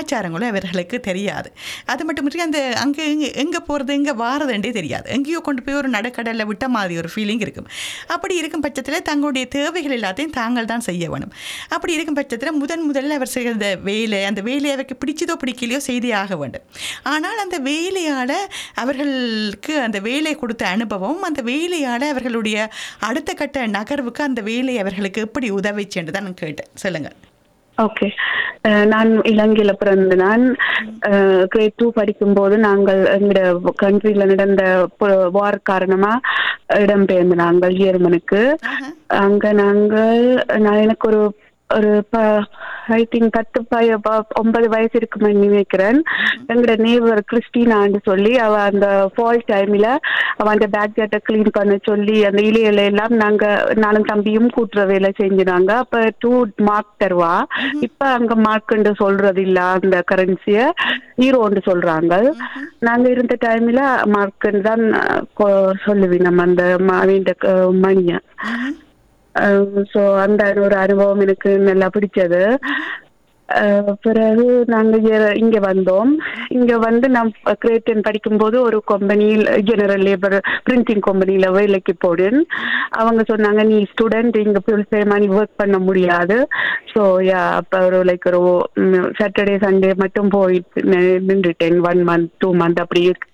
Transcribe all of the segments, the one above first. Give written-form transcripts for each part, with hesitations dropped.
கலாச்சாரங்களும் அவர்களுக்கு தெரியாது. அது மட்டுமின்றி அந்த அங்கே எங்கே போகிறது எங்கே வாரதுன்றே தெரியாது. எங்கேயோ கொண்டு போய் ஒரு நடுக்கடலில் விட்ட மாதிரி ஒரு ஃபீலிங் இருக்கும். அப்படி இருக்கும் பட்சத்தில் தங்களுடைய தேவைகள் எல்லாத்தையும் தாங்கள் தான் செய்ய வேணும். அப்படி இருக்கும் பட்சத்தில் முதல்ல அவர் செய்கிற அந்த வேலையை அவருக்கு பிடிச்சதோ பிடிக்கலையோ செய்தே ஆக வேண்டும். ஆனால் அந்த வேலையால் அவர்களுக்கு அந்த வேலை கொடுத்த அனுபவம், அந்த வேலையால் அவர்களுடைய அடுத்த கட்ட நகர்வுக்கு அந்த வேலை அவர்களுக்கு எப்படி உதவிச்சுன்னு தான் நான் கேட்டேன். சொல்லுங்கள். ஓகே, நான் இலங்கையில பிறந்து நான் கிரேட் 2 படிக்கும்போது நாங்கள் எங்களோட கண்ட்ரியில நடந்த வார் காரணமா இடம்பெயர்ந்து நாங்கள் ஜெர்மனுக்கு. அங்க நான் எனக்கு ஒரு ஐ திங்க் 9 வயசு இருக்குமே நினைக்கிறேன். எங்களோட நேபர் கிறிஸ்டினான்னு சொல்லி அவ அந்த ஃபால் டைம்ல அவ அந்த பேக் ஜாட்டை கிளீன் பண்ண சொல்லி அந்த இலையில எல்லாம் நானும் தம்பியும் கூட்டுற வேலை செஞ்சுனாங்க. அப்ப 2 மார்க் தருவா. இப்ப அங்க மார்க்ன்னு சொல்றது இல்ல, அந்த கரன்சிய ஹீரோன்னு சொல்றாங்க. நாங்க இருந்த டைம்ல மார்க்ன்னு தான் சொல்லுவி நம்ம அந்த மணிய. ஸோ அந்த ஒரு அனுபவம் எனக்கு நல்லா பிடிச்சது. பிறகு நாங்க இங்க வந்தோம். இங்க வந்து நான் கிரேட் 10 படிக்கும்போது ஒரு கம்பெனியில் ஜெனரல் லேபர் பிரிண்டிங் கம்பெனியில வேலைக்கு போனேன். அவங்க சொன்னாங்க, நீ ஸ்டூடெண்ட், இங்க ஃபுல் டைமா நீ ஒர்க் பண்ண முடியாது. ஸோ அப்ப ஒரு சாட்டர்டே சண்டே மட்டும் போயிட்டு நின்றுட்டேன். 1 month 2 month அப்படி இருக்கு.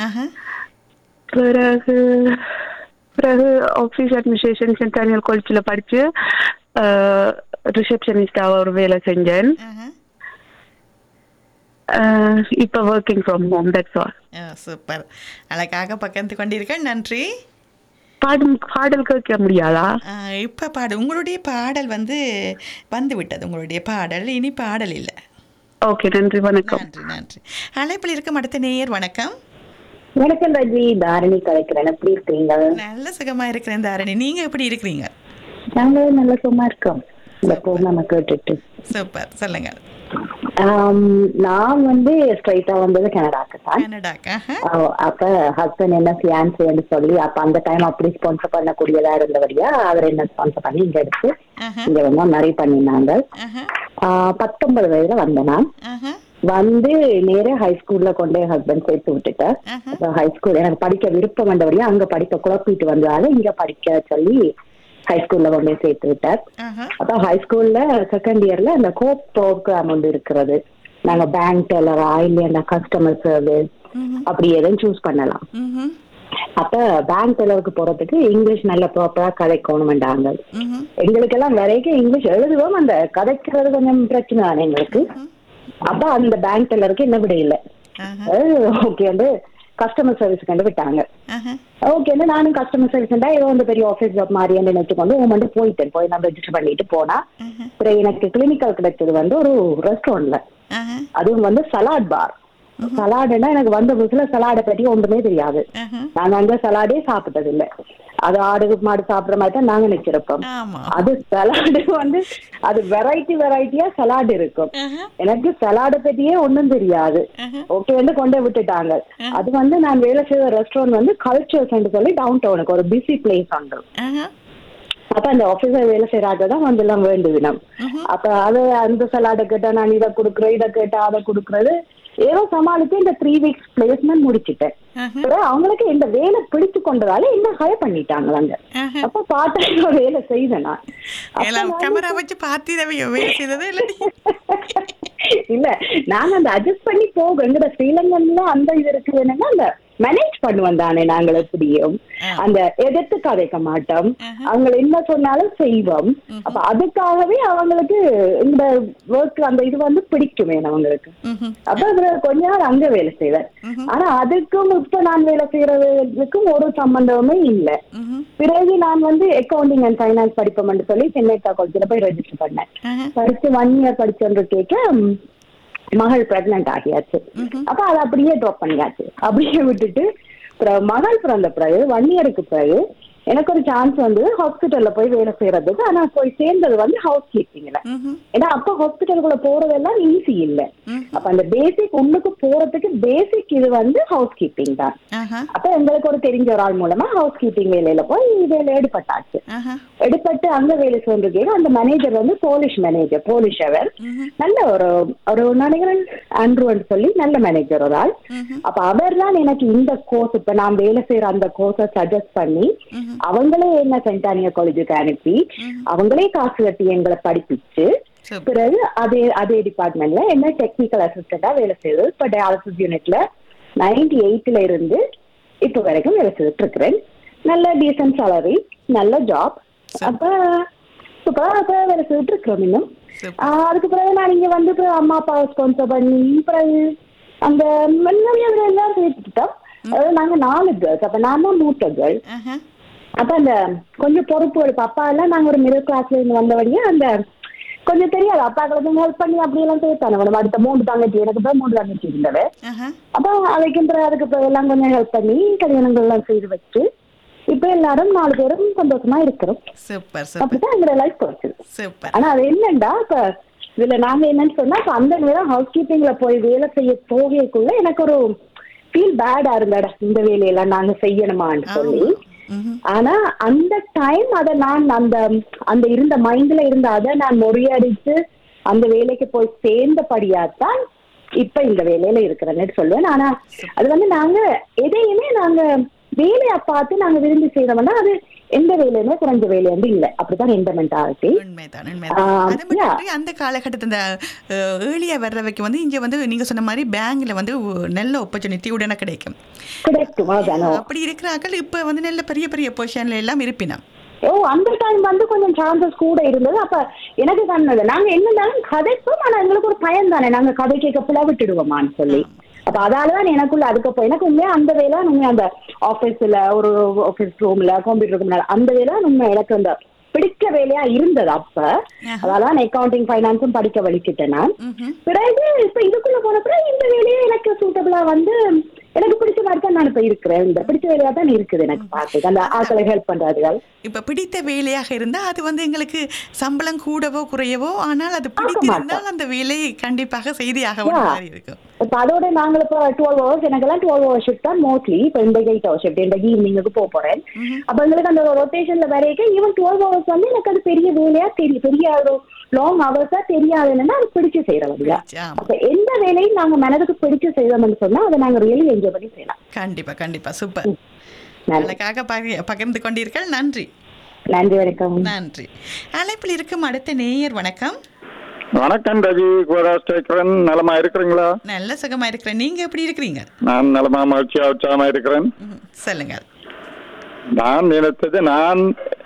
பிறகு ஆஃபீஸ் அட்மினிஸ்ட்ரேஷன் சென்ட்ரல் காலேஜில் படிச்சு ரிசப்ஷனிஸ்டாக ஒரு வேலை செஞ்சேன். இப்போ working from home. That's all. Super, அழகாக பக்கத்து கொண்டிருக்கேன். நன்றி. பாடல் கேட்க முடியாதா? இப்போ உங்களுடைய பாடல் வந்து விட்டது. உங்களுடைய பாடல் இனி பாடல் இல்லை. ஓகே, நன்றி, வணக்கம். நன்றி. அழைப்பில் இருக்கும் அடுத்த நேயர். வணக்கம். வணக்கம் ராஜி, தாரணி கலைக்கிறேன். எப்படி இருக்கீங்க? நல்ல சுகமா இருக்கிறேன் தாரணி. நீங்க எப்படி இருக்கிறீங்க? நாங்க நல்ல சுகமா இருக்கோம் இந்த ப்ரோக்ராம் கேட்டுட்டு. சூப்பர், சொல்லுங்க. நான் ஸ்ட்ரைட்டா வந்தது கனடாக்கு தான். அப்ப ஹஸ்பண்ட் என்ன ஃபியான்சின்னு சொல்லி அப்ப அந்த டைம் அப்படி ஸ்பான்சர் பண்ணக்கூடியதா இருந்தபடியா அவர் என்ன ஸ்பான்சர் பண்ணி இங்க எடுத்து இங்க நிறைய பண்ணினாங்க. 19 வயதுல வந்தேன் நான். நேர ஹை ஸ்கூல்ல கொண்டே ஹஸ்பண்ட் சேர்த்து விட்டுட்டேன். ஹை ஸ்கூல் எனக்கு படிக்க விருப்பம் வந்தபடியா அங்க படிக்க குழப்பிட்டு வந்தாலும் இங்க படிக்க சொல்லி ஹை ஸ்கூல்ல கொண்டே சேர்த்து விட்டார். அப்ப ஹை ஸ்கூல்ல செகண்ட் இயர்ல அந்த கோப் ப்ரோக்ராம் இருக்கிறது. நாங்க பேங்க் டெல்லரா இல்ல கஸ்டமர் சர்வீஸ் அப்படி எதுவும் சூஸ் பண்ணலாம். அப்ப பேங்க் டெல்லருக்கு போறதுக்கு இங்கிலீஷ் நல்ல ப்ராப்பரா கதைக்கணும்டாங்க. எங்களுக்கு எல்லாம் வரைக்கும் இங்கிலீஷ் எழுதுவோம், அந்த கதைக்கிறது கொஞ்சம் பிரச்சனை தானே எங்களுக்கு. அப்ப அந்த பேங்க் டெல்லருக்கு என்ன விட இல்ல. ஓகே, கஸ்டமர் சர்வீஸ் கண்டு விட்டாங்க. ஓகே, நானும் கஸ்டமர் சர்வீஸ் ஏதோ பெரிய ஆபீஸ் ஜாப் மாதிரி நினைச்சுக்கொண்டு போய் நான் ரெஜிஸ்டர் பண்ணிட்டு போனா எனக்கு கிளினிக்கல் கிடைச்சது ஒரு ரெஸ்டாரண்ட்ல. அதுவும் சலாட் பார். சலாடுன்னா எனக்கு வந்த புதுசுல சலாடை பற்றி ஒன்றுமே தெரியாது. நாங்க அங்க சலாடே சாப்பிட்டது இல்ல. அது ஆடு மாடு சாப்பிடுற மாதிரி தான் நாங்க நினைச்சிருப்போம். அது சலாடு அது வெரைட்டியா சலாடு இருக்கும். எனக்கு சலாடை பற்றியே ஒன்றும் தெரியாது. ஓகே, கொண்டே விட்டுட்டாங்க. அது நான் வேலை செய்த ரெஸ்டாரண்ட் கல்ச்சர்ஸ் சொல்லி டவுன் டவுனுக்கு ஒரு பிஸி பிளேஸ் உண்டு. அப்ப அந்த ஆபீஸர் வேலை செய்யறாங்கதான் எல்லாம் வேண்டுவினம். அப்ப அது அந்த சலாடை கேட்டா நான் இதை கொடுக்குறேன், இதை கேட்டா அதை கொடுக்கறது ஏதோ சமாளித்து இந்த 3 weeks பிளேஸ்மெண்ட் முடிச்சுட்டேன். அவங்களுக்கு இந்த வேலை பிடிச்சு கொண்டதால என்ன ஹயர் பண்ணிட்டாங்க அங்க. அப்ப பார்த்த வேலை செய்தேன் நான். இல்ல, நாங்க அந்த அட்ஜஸ்ட் பண்ணி போகும். எங்கட ஸ்ரீலங்கன்ல அந்த இது இருக்குது என்னன்னா, அந்த மேனேஜ் பண்ணுவோம் தானே நாங்கள். எப்படியும் அந்த எதிர்த்து கதைக்க மாட்டோம், அவங்க என்ன சொன்னாலும் செய்வோம். அப்ப அதுக்காகவே அவங்களுக்கு இந்த ஒர்க் அந்த இது பிடிக்குமே அவங்களுக்கு. அப்ப கொஞ்ச நாள் அங்க வேலை செய்வேன். ஆனா அதுக்கும் இப்ப நான் வேலை செய்யறதுக்கும் ஒரு சம்பந்தமே இல்லை. பிறகு நான் அக்கௌண்டிங் அண்ட் ஃபைனான்ஸ் படிப்போம்னு சொல்லி சென்னை காலேஜ்ல போய் ரெஜிஸ்டர் பண்ணேன். படிச்சு 1 year படிச்சு கேட்க மகள் பிரெக்னன்ட் ஆகியாச்சு. அப்ப அதை அப்படியே ட்ராப் பண்ணியாச்சு. அப்படியே விட்டுட்டு மகள் பிறந்த பிறகு 1 yearக்கு பிறகு எனக்கு ஒரு சான்ஸ் ஹாஸ்பிட்டல்ல போய் வேலை செய்யறதுக்கு. ஆனா போய் சேர்ந்தது ஹவுஸ் கீப்பிங்ல. ஏன்னா அப்ப ஹாஸ்பிட்டலுக்குள்ள போறதெல்லாம் ஈஸி இல்ல. அப்ப அந்த பேசிக் உள்ளுக்கு போறதுக்கு பேசிக் இது வந்து ஹவுஸ் கீப்பிங் தான். அப்ப எங்களுக்கு ஒரு தெரிஞ்ச ஒரு ஆள் மூலமா ஹவுஸ் கீப்பிங் வேலையில போய் வேலை எடுப்பட்டாச்சு. எடுப்பட்டு அங்க வேலை சொல்றது அந்த மேனேஜர் வந்து போலிஷ் மேனேஜர், போலிஷ் அவர் நல்ல ஒரு நினைக்கிறேன் ஆண்ட்ரூன்னு சொல்லி நல்ல மேனேஜர் ஒரு ஆள். அப்ப அவர் தான் எனக்கு இந்த கோர்ஸ் இப்ப நான் வேலை செய்யற அந்த கோர்ஸை சஜஸ்ட் பண்ணி அவங்களே என்ன சென்டானியா காலேஜுக்கு அனுப்பி அவங்களே காசு கட்டி எங்களை படிப்பிச்சு பிறகு அதே டிபார்ட்மெண்ட்ல என்ன டெக்னிக்கல் அசிஸ்டண்டா வேலை செய்யுது. இப்ப டயாலிசிஸ் யூனிட்ல 98ல இருந்து இப்ப வரைக்கும் வேலை செய்துட்டு இருக்கிறேன். நல்ல டீசன்ட் சாலரி, நல்ல ஜாப். அப்ப வேலை செய்துட்டு இருக்கிறோம் இன்னும். அதுக்கு பிறகு நான் இங்க வந்து அம்மா அப்பாவை ஸ்பான்சர் பண்ணி பிறகு அந்த எல்லாம் சேர்த்துட்டோம். அதாவது நாங்க 4 கேர்ள்ஸ். அப்ப நான் தான் மூத்த கேர்ள். அப்ப அந்த கொஞ்சம் பொறுப்புகள் அப்பா எல்லாம் நாங்க ஒரு மிடில் கிளாஸ்ல இருந்து வந்தபடியே அந்த கொஞ்சம் தெரியாது அப்பாக்களுக்கு ஹெல்ப் பண்ணி அப்படி எல்லாம் சேர்த்தானே மேடம். அடுத்த 3 தங்கச்சி, எனக்கு தான் 3 தங்கச்சி இருந்தது. அப்ப அதுக்கு எல்லாம் கொஞ்சம் ஹெல்ப் பண்ணி கல்யாணங்கள் எல்லாம் செய்து வச்சு இப்ப எல்லாரும் 4 பேரும் சந்தோஷமா இருக்கிறோம். அப்படிதான் எங்களோட லைஃப் போச்சு. ஆனா அது என்னண்டா இப்ப இதுல நாங்க என்னன்னு சொன்னா அந்த நேரம் ஹவுஸ் கீப்பிங்ல போய் வேலை செய்ய போகக்குள்ள எனக்கு ஒரு ஃபீல் பேடா இருந்தாடா இந்த வேலையெல்லாம் நாங்க செய்யணுமான்னு சொல்லி. ஆனா அந்த டைம் அத நான் அந்த இருந்த மைண்ட்ல இருந்த அதை நான் முறியடிச்சு அந்த வேலைக்கு போய் சேர்ந்தபடியாத்தான் இப்ப இந்த வேலையில இருக்கிறேன்னு சொல்லுவேன். ஆனா அது வந்து நாங்க எதையுமே நாங்க வேலையை பார்த்து நாங்க விரும்பி செய்யறோம்னா அது எந்த வேலையுமே குறைஞ்ச வேலை வந்து இல்ல. அப்படிதான் எந்த மென்டாலிட்டி. அந்த காலகட்டத்தில் ஏர்லியா வர்றவைக்கு வந்து இங்க வந்து நீங்க சொன்ன மாதிரி பேங்க்ல வந்து நல்ல ஆப்பர்ச்சுனிட்டி உடனே கிடைக்கும். அப்படி இருக்கிறார்கள் இப்ப வந்து நல்ல பெரிய பெரிய பொசிஷன்ல எல்லாம் இருப்பினோம். அந்த டைம் வந்து கொஞ்சம் சான்சஸ் கூட இருந்தது. அப்ப எனக்கு கண்ணது நாங்க என்னன்னாலும் கதைப்போம். ஆனா எங்களுக்கு ஒரு பயம் தானே, நாங்க கதை கேட்க புலா விட்டுடுவோமான்னு சொல்லி. அப்ப அதாலதான் எனக்குள்ள அதுக்கப்புறம் எனக்கு உண்மையா அந்த வேலை உண்மையா அந்த ஆபீஸ்ல ஒரு ஆபீஸ் ரூம்ல கம்ப்யூட்டர் ரூம்ல அந்த வேலை உண்மை எனக்கு அந்த பிடிக்க வேலையா இருந்தது. அப்ப அதான் அக்கௌண்டிங் ஃபைனான்ஸும் படிக்க வலிக்கிட்டேன் நான். பிறகு இப்ப இதுக்குள்ள போன பிறகு இந்த வேலையை எனக்கு சூட்டபிளா வந்து எனக்கு பிடிச்ச மாதிரி தான் நான் இப்ப இருக்கிறேன். இந்த பிடிச்ச வேலையா தான் இருக்குது எனக்கு பார்த்து அந்த ஆட்களை ஹெல்ப் பண்றார்கள். இப்ப பிடித்த வேலையாக இருந்தா அது வந்து எங்களுக்கு சம்பளம் கூடவோ குறையவோ, ஆனால் அது பிடித்திருந்தால் அந்த வேலையை கண்டிப்பாக செய்தியாக இருக்கும். இப்ப அதோட நாங்கள் இப்ப 12 hours எனக்கெல்லாம் 12 hours ஷிஃப்ட் தான் மோஸ்ட்லி. இப்ப இந்த 8 hours ஷிஃப்ட் இந்த ஈவினிங்க்கு போறேன். அப்ப எங்களுக்கு அந்த ரொட்டேஷன்ல வரைக்கும் ஈவன் 12 hours வந்து எனக்கு அது பெரிய வேலையா தெரியும், பெரிய லாங் ஹவர்ஸா தெரியாதுன்னா அது பிடிச்சு செய்யறவங்க. அப்ப எந்த வேலையும் நாங்க மனதுக்கு பிடிச்சு செய்யறோம்னு சொன்னா அதை நாங்க ரியலி என்ஜாய் பண்ணி செய்யலாம். கண்டிப்பா கண்டிப்பா சூப்பர். நல்லக்காக பகிர்ந்து கொண்டீர்கள். நன்றி. நன்றி, வணக்கம். நன்றி. அழைப்பில் இருக்கும் அடுத்த நேயர். வணக்கம். வணக்கம் ரஜி, கோராஷ்டிரன். நலமா இருக்கிறீங்களா? நல்ல சுகமா இருக்கிறேன். நீங்க எப்படி இருக்கிறீங்க? நான் நலமா மகிழ்ச்சியா உற்சாகமா இருக்கிறேன். சொல்லுங்க. நான் நினைத்தது நான்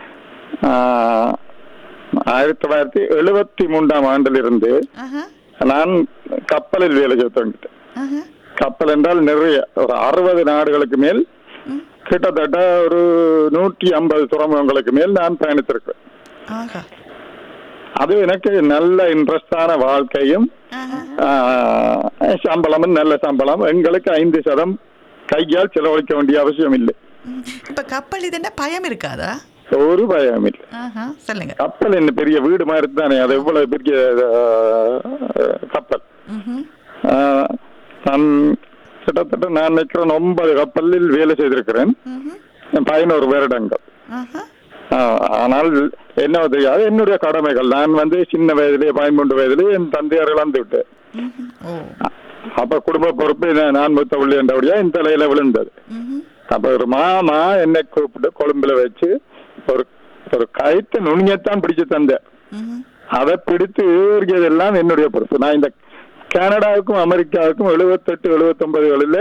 1973ஆம் ஆண்டிலிருந்து நான் கப்பலில் வேலை செய்ய தொடங்கிட்டேன். கப்பல் என்றால் நிறைய ஒரு 60 நாடுகளுக்கு மேல் கிட்டத்தட்ட ஒரு 150 துறைமுகங்களுக்கு மேல் நான் பயணித்திருக்கிறேன். அது எனக்கு நல்ல இன்ட்ரெஸ்டான வாழ்க்கையும் சம்பளமும் நல்ல சம்பளம். எங்களுக்கு 5% கையால் செலவழிக்க வேண்டிய அவசியம் இல்லை. இப்ப கப்பல் இது என்ன பயம் இருக்காதா? ஒரு பயம் இல்லை. சொல்லுங்க. கப்பல் என்ன பெரிய வீடு மாதிரி தானே, அது எவ்வளவு பெரிய கப்பல். நான் கிட்டத்தட்ட நான் நினைக்கிறேன் 9 கப்பலில் வேலை செய்திருக்கிறேன், 11 வருடங்கள். ஆனால் என்ன தெரியாது, என்னுடைய கடமைகள். நான் வந்து சின்ன வயதிலே 13 வயதிலே என் தந்தையார் இழந்து விட்டேன். அப்ப குடும்ப பொறுப்பு நான் மூத்த உள்ளே என்றபடியா என் தலையில விழுந்தது. அப்ப ஒரு மாமா என்னை கூப்பிட்டு கொழும்புல வச்சு ஒரு கயிற்று நுண்ணியத்தான் பிடிச்சு தந்தேன். அதை பிடித்து ஏறியதெல்லாம் என்னுடைய பொறுப்பு. நான் இந்த கனடாவுக்கும் அமெரிக்காவுக்கும் 78, 79களில்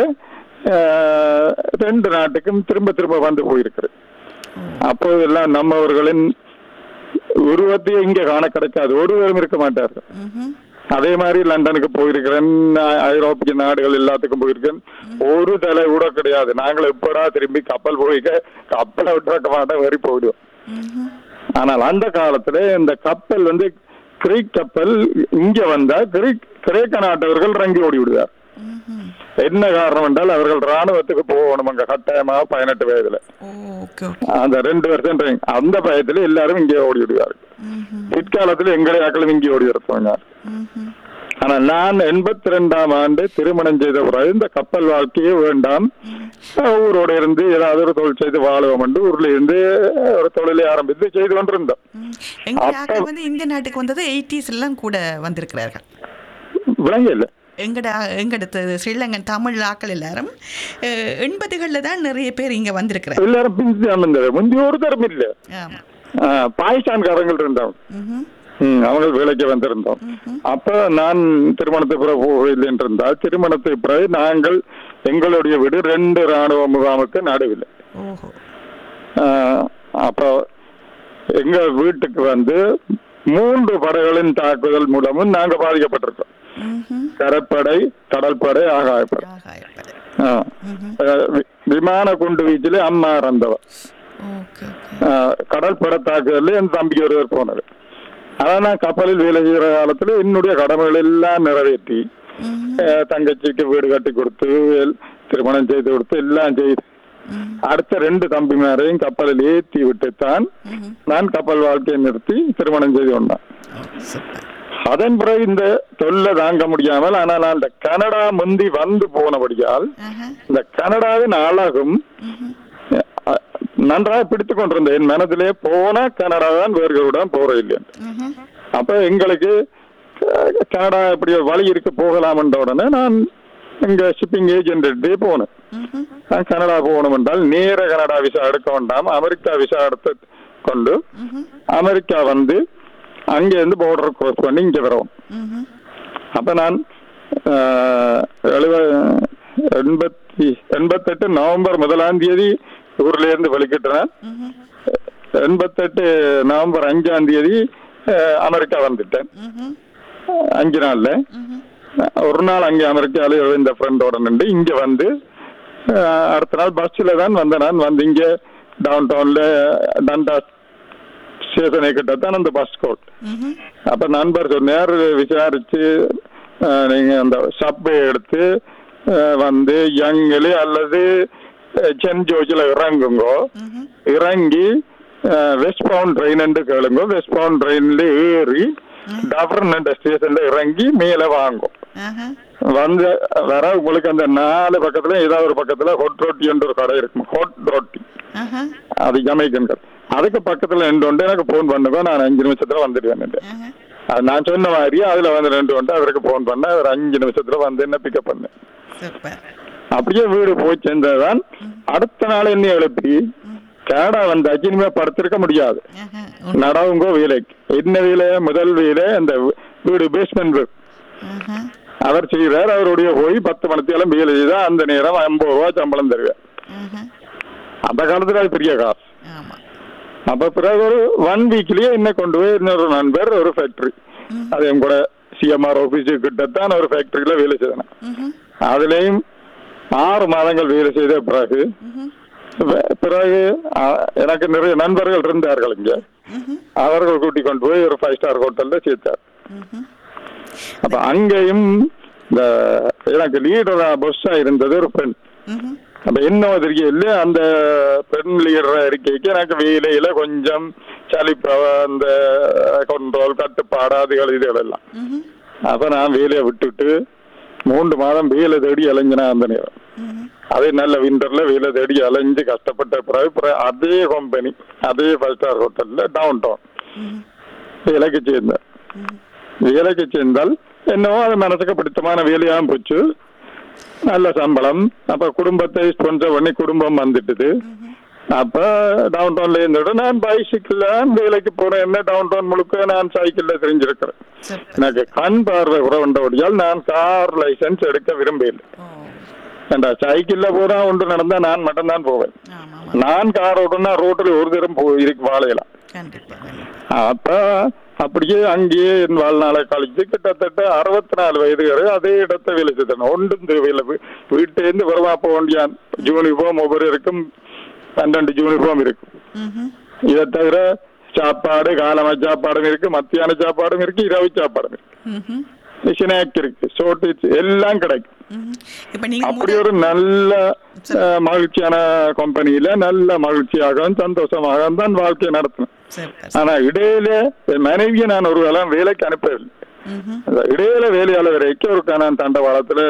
2 நாட்டுக்கும் திரும்ப வந்து போயிருக்கிறேன். அப்போதெல்லாம் நம்மவர்களின் உருவத்தையே இங்க காண கிடைக்காது, ஒருவரும் இருக்க மாட்டார்கள். அதே மாதிரி லண்டனுக்கு போயிருக்கிறேன், ஐரோப்பிய நாடுகள் எல்லாத்துக்கும் போயிருக்கேன். ஒரு தலை கூட கிடையாது. நாங்கள் எப்படா திரும்பி கப்பல் கப்பலை விட்டு மாட்டோம், வரி போயிடுவோம். ஆனால் அந்த காலத்துல இந்த கப்பல் வந்து கிரீக் கப்பல் இங்க வந்தா கிரேக்க நாட்டவர்கள் இறங்கி ஓடி விடுவார். என்ன காரணம் என்றால் அவர்கள் ராணுவத்துக்கு போகணும் அங்க கட்டாயமா 18 வயதுல. அந்த 2 வருஷம் அந்த பயத்துல எல்லாரும் இங்கே ஓடி விடுவார்கள். பிற்காலத்துல எங்களை ஆக்களும் இங்கே ஓடி வரப்போங்க. ஆனா நான் 82ஆம் ஆண்டு திருமணம் செய்த பிறகு இந்த கப்பல் வாழ்க்கையே வேண்டாம், ஊரோட இருந்து ஏதாவது ஒரு தொழில் செய்து வாழுவோம் என்று ஊர்ல இருந்து ஒரு தொழிலை ஆரம்பித்து செய்து கொண்டிருந்தோம். இந்த நாட்டுக்கு வந்தது 80s எல்லாம் கூட வந்திருக்கிறார்கள். விளங்க இல்லை எங்கட ஸ்ரீலங்கன் தமிழ் ஆக்கள் எல்லாரும் 80களில் தான் நிறைய பேர் இங்க வந்திருக்கிறாங்க. எல்லாரும் முந்தி ஒரு தரம் இல்லை, பாகிஸ்தான்காரங்கள் இருந்தாங்க, அவங்க வேலைக்கு வந்திருந்தோம். அப்ப நான் திருமணத்தை பிறகு போகவில்லை என்றிருந்தால் திருமணத்தை பிறகு நாங்கள் எங்களுடைய வீடு 2 ராணுவ முகாமுக்கு நடுவில். அப்ப எங்க வீட்டுக்கு வந்து 3 படைகளின் தாக்குதல் மூலமும் நாங்க பாதிக்கப்பட்டிருக்கோம். கரைப்படை, கடற்படை, ஆகாயப்படை. விமான குண்டு வீச்சிலே அம்மா இறந்தவர், கடற்படை தாக்குதல் என் தம்பி ஒருவர் போனது. அதான் நான் கப்பலில் வேலை செய்கிற காலத்துல என்னுடைய கடமைகள் எல்லாம் நிறைவேற்றி தங்கச்சிக்கு வீடு கட்டி கொடுத்து திருமணம் செய்து கொடுத்து எல்லாம் செய்து அடுத்த 2 தம்பிமாரையும் கப்பலில் ஏற்றி விட்டுத்தான் நான் கப்பல் வாழ்க்கையை நிறுத்தி திருமணம் செய்து கொண்டேன். அதன் பிறகு இந்த தொல்லை தாங்க முடியாமல், ஆனால் அந்த கனடா முந்தி வந்து போனபடியால் இந்த கனடாவின் அழகும் நன்றாக பிடித்துக் கொண்டிருந்தேன். என் மனதிலே போன கனடா தான் வேறுகளுடன் போற இல்லை. அப்ப எங்களுக்கு கனடா இப்படி வழி இருக்கு போகலாம் என்ற உடனே நான் இங்க ஷிப்பிங் ஏஜென்ட் போனேன். நான் கனடா போகணும் என்றால் நேர கனடா விசா எடுக்க வேண்டாம், அமெரிக்கா விசா எடுத்து கொண்டு அமெரிக்கா வந்து அங்கே இருந்து பார்டர் கிராஸ் பண்ணி இங்க வரும். அப்ப நான் 88 நவம்பர் 1ஆம் தேதி ஊர்ல இருந்து வெளிக்கிட்டேன். 88 நவம்பர் 5ஆம் தேதி அமெரிக்கா வந்துட்டேன். 5 நாள்ல ஒரு நாள் அங்கே அமெரிக்கால இந்த ஃப்ரெண்டோட நின்று இங்க வந்து அடுத்த நாள் பஸ்ல தான் வந்தேன். நான் வந்து இங்க டவுன் டவுன்ல டண்டா ஸ்டேஷனை கிட்டத்தான் அந்த பஸ் கோட். அப்ப நண்பர் சொன்னார், விசாரிச்சு நீங்க அந்த சப்வே எடுத்து வந்து யங்கில அல்லது சென்ட் ஜோர்ஜில் இறங்குங்கோ, இறங்கி வெஸ்ட் பவுண்ட் ட்ரெயின் கேளுங்க, வெஸ்ட் பவுண்ட் ட்ரெயின்ல ஏறி டவர்ன் ஸ்டேஷன்ல இறங்கி மேல வாங்கும். வந்து வர உங்களுக்கு அந்த 4 பக்கத்துல ஏதாவது ஒரு பக்கத்துல ஹொட் ரொட்டி என்ற ஒரு கடை இருக்கும், ஹொட் ரொட்டி, அது ஜமைக்கன் கடை. அதுக்கு பக்கத்துல 2 உண்டு, எனக்கு போன் பண்ணுங்க, நான் 5 நிமிஷத்துல வந்துடுவேன். அது நான் சொன்ன மாதிரி அதுல வந்து 2 உண்டு, அவருக்கு போன் பண்ண அவர் 5 நிமிஷத்துல வந்து என்ன பிக்கப் பண்ணேன். அப்படியே வீடு போய் சேர்ந்ததான் அடுத்த நாள் என்ன எழுப்பி கனடா வந்தாச்சு, இனிமே படுத்திருக்க முடியாது, நடவுங்கோ வேலைக்கு. என்ன வேலை? முதல் வேலை அந்த வீடு பேஸ்மெண்ட் வீடு அவர் செய்கிறார். அவருடைய போய் 10 மணித்தேலம் வேலை செய்தா அந்த நேரம் 50 ரூபா சம்பளம் தருவார். அந்த காலத்துல அது பெரிய காசு. அப்ப பிறகு ஒரு 1 வீக்லயே என்ன கொண்டு போய் இன்னொரு நண்பர் ஒரு ஃபேக்டரி, அது என் கூட சிஎம்ஆர் ஆபீஸு கிட்டத்தான் ஒரு ஃபேக்டரியில வேலை செய்தேன். அதுலயும் 6 மாதங்கள் வேலை செய்த பிறகு எனக்கு நிறைய நண்பர்கள் இருந்தார்கள் இங்க, அவர்கள் கூட்டி கொண்டு போய் ஒரு 5 ஸ்டார் ஹோட்டல்ல சேர்த்தார். அப்ப அங்கேயும் இந்த எனக்கு லீடரா பொஸ்ஸா இருந்தது ஒரு பெண். அப்ப என்ன தெரியும், அந்த பெண் லீடரா இருக்கைக்கு எனக்கு வேலையில கொஞ்சம் சலிப்பு, அந்த கண்ட்ரோல் கட்டுப்பாடு அதுகள் இதுகள் எல்லாம். அப்ப நான் வேலையை விட்டுட்டு 3 மாதம் வேலை தேடி அலைஞ்சினா அந்த நேரம். அதே நல்ல விண்டர்ல வேலை தேடி அலைஞ்சு கஷ்டப்பட்ட பிறகு அதே கம்பெனி அதே 5 ஸ்டார் ஹோட்டல்ல டவுன் டவுன் வேலைக்கு சேர்ந்தார். வேலைக்கு சேர்ந்தால் என்னவோ அது மனசுக்கு பிடித்தமான வேலையாகவும் போச்சு, நல்ல சம்பளம். அப்ப குடும்பத்தை ஸ்பான்சர் பண்ணி குடும்பம் வந்துட்டுது. அப்ப டவுன் டவுன்ல இருந்துட்டு நான் பைசைக்கிள் வேலைக்கு போறேன். என்ன டவுன் டவுன் முழுக்க நான் சைக்கிள்ல தெரிஞ்சிருக்கிறேன். எனக்கு கண் பார்வை குறைவண்டபடியால் நான் கார் லைசன்ஸ் எடுக்க விரும்பவில்லை. சைக்கிள்ல போனா ஒன்று நடந்தா நான் மட்டும் தான் போவேன். நான் கார் ஓட்டுனா ரோட்டில் ஒரு தரம் வாழையலாம். அப்ப அப்படியே அங்கேயே என் வாழ்நாளை கழிச்சு கிட்டத்தட்ட 64 வயது வரை அதே இடத்த வேலை செய்தேன். ஒன்றும் தேவையில்லை, வீட்டிலேருந்து வருவா போக வேண்டிய யூனிஃபார்ம் ஒவ்வொரு இருக்கும், 12 யூனிஃபார்ம் இருக்கும். இதை தவிர சாப்பாடு, காலமா சாப்பாடும் இருக்கு, மத்தியான சாப்பாடும் இருக்கு, இரவு சாப்பாடும் இருக்கு, ஸ்நாக் இருக்கு, ஷோர்டேஜ் எல்லாம் கிடைக்கும். அப்படி ஒரு நல்ல மகிழ்ச்சியான கம்பெனியில நல்ல மகிழ்ச்சியாக சந்தோஷமாக தான் வாழ்க்கையை நடத்தினேன். ஆனா இடையில மனைவியை நான் ஒரு வேலைக்கு அனுப்பவில்லை. இடையில வேலையாளர் வரைக்கும் ஒரு நான் தண்டவாளத்துல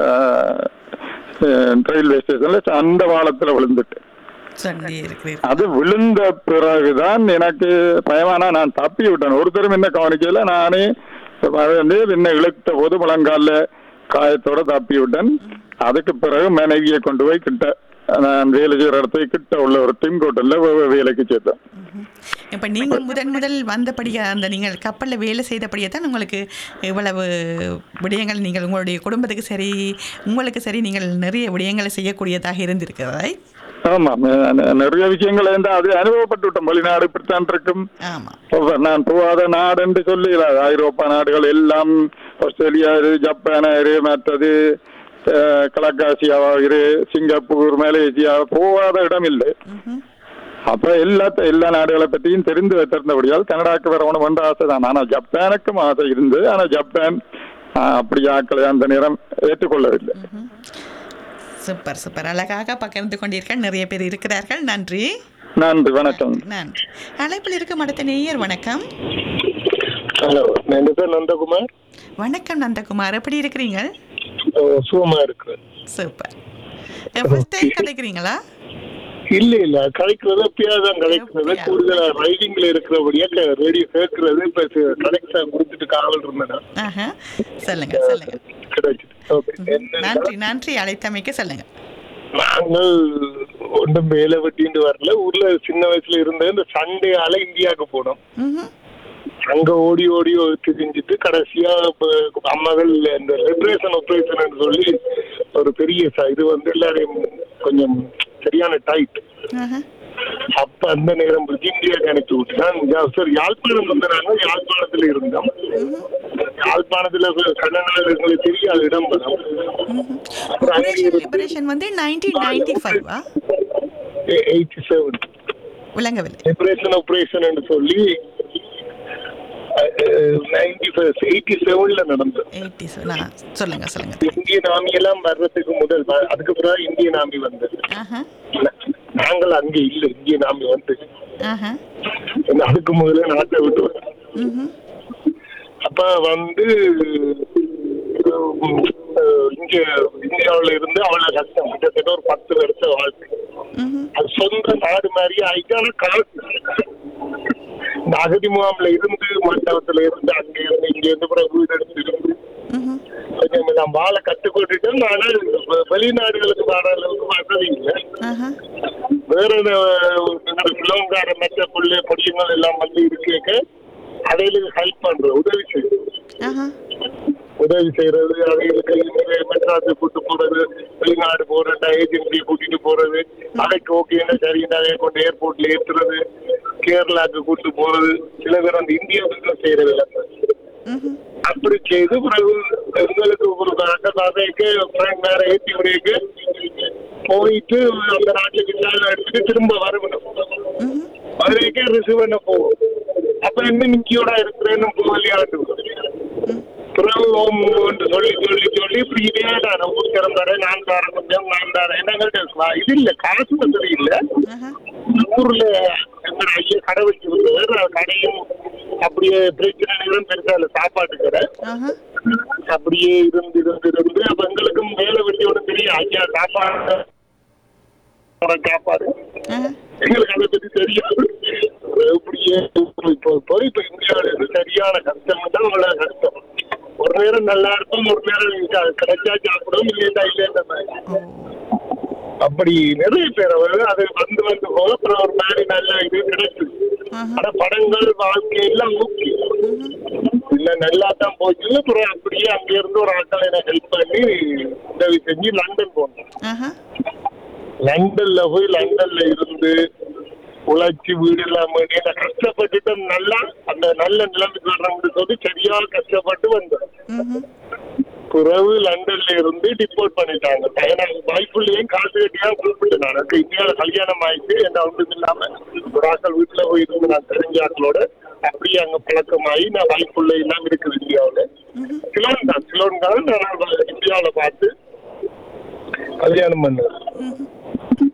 ரயில்வே ஸ்டேஷன்ல அந்த வாளத்துல விழுந்துட்டு அது விழுந்த பிறகுதான் எனக்கு பயமானா நான் தப்பி விட்டேன். ஒருத்தரும் என்ன கவனிக்கல. நானே என்ன இழுத்த போது முழங்கால காயத்தோட தப்பி விட்டேன். அதுக்கு பிறகு மனைவியை கொண்டு போய் கிட்ட நான் வேலை செய்யற இடத்துக்கு கிட்ட உள்ள ஒரு டீம் ஹோட்டல்ல வேலைக்கு சேர்த்தேன். இப்ப நீங்க முதல் வந்தபடியா அந்த நீங்கள் கப்பல்ல வேலை செய்தபடியே தான் உங்களுக்கு இவ்வளவு விடயங்கள் நீங்கள் உங்களுடைய குடும்பத்துக்கு சரி உங்களுக்கு சரி நீங்கள் நிறைய விடயங்களை செய்யக்கூடியதாக இருந்திருக்கிறதா? ஆமா, நிறைய விஷயங்கள் அது அனுபவப்பட்டு விட்டோம். வெளிநாடு இப்படித்தான் இருக்கும். நான் போகாத நாடு என்று சொல்லி ஐரோப்பா நாடுகள் எல்லாம், ஆஸ்திரேலியா, ஜப்பான், மற்றது கிழக்காசியாவா, சிங்கப்பூர், மலேசியா, போகாத இடம் இல்லை. அப்ப எல்லா நாடுகளை பற்றியும் தெரிந்து வைத்திருந்தபடியால் கனடாக்கு வரணும் என்ற ஆசை தான். ஆனா ஜப்பானுக்கும் ஆசை இருந்து, ஆனா ஜப்பான் அப்படி ஆக்களை அந்த நேரம் ஏற்றுக்கொள்ளவில்லை. சூப்பர் சூப்பர், அழகாக பகிர்ந்து கொண்டீர்கள். நிறைய பேர் இருக்கிறார்கள். நன்றி நன்றி, வணக்கம். நன்றி. அழைப்பில் இருக்கும் அடுத்த நேயர். வணக்கம். ஹலோ, என் பேர் நந்தகுமார். வணக்கம் நந்தகுமார், எப்படி இருக்கிறீங்க? சுகமா இருக்கு. சூப்பர். First time கதைக்கிறீங்களா? இல்ல கலைக்கிறது எப்பயாதான் கலைக்கிறது. கூடுதலா ரைடிங்ல இருக்கிறபடியா ரேடியோ கேட்கறது. இப்ப கனெக்ஷன் கொடுத்துட்டு காவல் இருந்தேன். சொல்லுங்க சொல்லுங்க. நன்றி நன்றி, அழைத்தமைக்கு சொல்லுங்க. நாங்கள் ஒன்றும் வேலை வெட்டிட்டு வரல. ஊர்ல சின்ன வயசுல இருந்த இந்த சண்டேயால இந்தியாவுக்கு போனோம். அங்க ஓடி திரிஞ்சிட்டு கடைசியா அம்மாக்கள் இந்த லிபரேஷன் ஆபரேஷன் சொல்லி ஒரு பெரிய இது எல்லாரையும் கொஞ்சம் சரியான டைட். அப்ப அந்த நேரம் இந்தியாவுக்கு அனுப்பி விட்டுதான். சார் யாழ்ப்பாணம் வந்தாங்க. யாழ்ப்பாணத்துல இருந்தோம். யாழ்ப்பாணத்துல கண்ணனால எங்களுக்கு தெரியாத இடம். ஆபரேஷன் சொல்லி 87ல நடந்தது. இந்தியன் ஆர்மி எல்லாம் வர்றதுக்கு முதல், அதுக்கு பிறகு இந்தியன் ஆர்மி வந்தது. நாங்கள் அங்க இல்ல, இந்தியன் ஆர்மி வந்தது. அதுக்கு முதல்ல நாட்டை விட்டு அப்ப இங்க இந்தியாவில இருந்து அவ்வளவு கஷ்டம். கிட்டத்தட்ட ஒரு 10 வருஷம் வாழ்க்கை. அது சொந்த நாடு மாதிரி ஆயிட்டான காசு. இந்த அகதி முகாம்ல இருந்து, மண்டபத்துல இருந்து, அங்க இருந்து இங்க இருந்து பிறகு வீடு எடுத்து இருந்து கொஞ்சம் நான் வாழ கட்டுக்கொண்டுட்டேன். ஆனால் வெளிநாடுகளுக்கு வர அளவுக்கு வசதி இல்லை. வேற பிள்ளைங்கார மெச்ச புள்ளி பொடியங்கள் எல்லாம் இருக்க அதைகளுக்கு ஹெல்ப் பண்றது, உதவி செய்யறது, அவைகளுக்கு மெட்ராஸை கூட்டு போறது, வெளிநாடு போற ஏஜென்சியை கூட்டிட்டு போறது, அவைக்கு ஓகேன்னா சரின்னு அதைய கொண்டு ஏர்போர்ட்ல ஏற்றுறது, கேரளாக்கு கூட்டு போறது. சில பேர் அந்த இந்தியா பிசினஸ் செய்யறது இல்லை. அப்படி செய்து பிறகு எங்களுக்கு ஒரு அக்கசாதைக்கு வேற ஏற்றி விடைக்கு போயிட்டு அந்த நாட்டுக்கு எடுத்துட்டு திரும்ப வரணும். வரைக்கே ரிசீவ் பண்ண போவோம். அப்ப என்ன நிக்கியோட இருக்கிறேன்னு விளையாட்டு பிறகு சொல்லி சொல்லி சொல்லி இப்படி இதே தானே ஊர்க்கரம் தரேன், நான் தரேன், கொஞ்சம் நான் தரேன். என்னங்கள்ட்ட இது இல்ல, காசு வசதி இல்ல. ஊர்ல எங்க ஐயா கடை வச்சு விடுவார். கடையும் அப்படியே பிரச்சனை பெருசா இல்ல, சாப்பாட்டு கடை. அப்படியே இருந்து இருந்து இருந்து அப்ப எங்களுக்கும் வேலை வெட்டியோட தெரியும். ஐயா சாப்பாடு எங்களுக்கு அதை பத்தி தெரியாது. இப்படியே போய் இப்ப இந்தியாவில இருந்து சரியான கஷ்டம் தான் அவ்வளவு கஷ்டம். ஒரு நேரம் நல்லா இருக்கும், ஒரு நேரம் கிடைச்சா சாப்பிடும், இல்லையா இல்லைன்ற மாதிரி. அப்படி நிறைய பேர் அது வந்து போக அப்புறம் ஒரு மாதிரி நல்ல இது கிடைக்குது. ஆனா படங்கள் வாழ்க்கை எல்லாம் முக்கியம் இல்ல, நல்லா தான் போச்சு. அப்புறம் அப்படியே அங்க இருந்து ஒரு ஆட்கள் எனக்கு ஹெல்ப் பண்ணி உதவி செஞ்சு லண்டன் போனோம். லண்டன்ல போய் லண்டன்ல இருந்து உழைச்சி வீடு எல்லாம் கஷ்டப்பட்டுட்டு நல்லா அந்த நல்ல நிலைமைக்கு வரணும்னு சொல்லி சரியா கஷ்டப்பட்டு வந்தோம். பிறகு லண்டன்ல இருந்து டிப்போர்ட் பண்ணிட்டாங்க. வாய்ப்புள்ளையும் காசு கட்டியா கூப்பிட்டு நான் இந்தியாவில கல்யாணம் ஆயிட்டு என்ன ஒன்றும் இல்லாம ஒரு ஆக்கள் வீட்டுல போய் இருந்து நான் தெரிஞ்ச ஆக்களோட அப்படியே அங்க பழக்கமாயி நான் வாய்ப்புள்ள எல்லாம் இருக்குது இந்தியாவில. சிலோன் தான் நான் இந்தியாவில பார்த்து கல்யாணம் பண்ணேன்.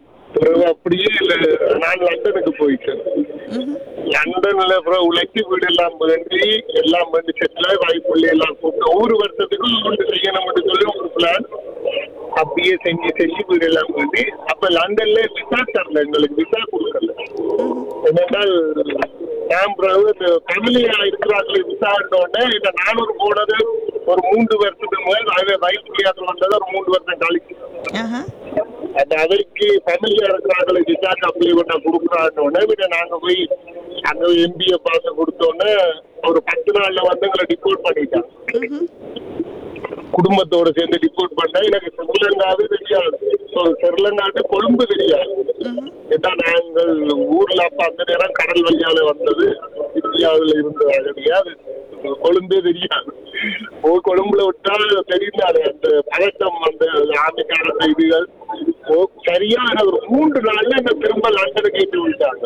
அப்படியே நான் லண்டனுக்கு போயிட்டேன். லண்டன்ல அப்புறம் உழைச்சி வீடு எல்லாம் வேண்டி செட்டில் வாய்ப்புள்ளி எல்லாம் கூப்பிட்டு ஒவ்வொரு வருஷத்துக்கும் ஒன்று செய்யணும்னு சொல்லி ஒரு பிளான் அப்படியே செஞ்சு வீடு எல்லாம் வேண்டி அப்ப லண்டன்ல விசா தரல, எங்களுக்கு விசா கொடுக்கல. என்னென்னால் நான் ஃபேமிலியா இருக்கிறாங்களே விசா உடனே இந்த 400 போனது ஒரு 3 வருஷத்துக்கு முதல் வாய்ப்புள்ளியாக வந்தது ஒரு 3 வருஷம் கழிச்சு அந்த அவருக்கு ஃபேமிலியா இருக்கிறாங்களே விசாக்கு அப்ளை பண்ண கொடுக்குறான்னு நாங்க போய் அங்க எம்பிஏ பார்த்து கொடுத்தோன்னே ஒரு 10 நாள்ல வந்து எங்களை டிபோர்ட் பண்ணிட்டாங்க. குடும்பத்தோட சேர்ந்து டிபோர்ட் பண்ண எனக்கு ஸ்ரீலங்காவே தெரியாது, ஸ்ரீலங்காட்டு கொழும்பு தெரியாது. ஏன்னா நாங்கள் ஊர்ல அப்ப அந்த நேரம் கடல் வழியால வந்தது, இந்தியாவில இருந்தது தெரியாது, கொழும்பே தெரியாது. கொழும்புல விட்டா தெரிந்தாரு அந்த பழக்கம், அந்த ஆமைக்கான இதுகள். சரியா ஒரு 3 நாள்ல என்ன திரும்ப லண்டனுக்கு ஏற்றி விட்டாங்க.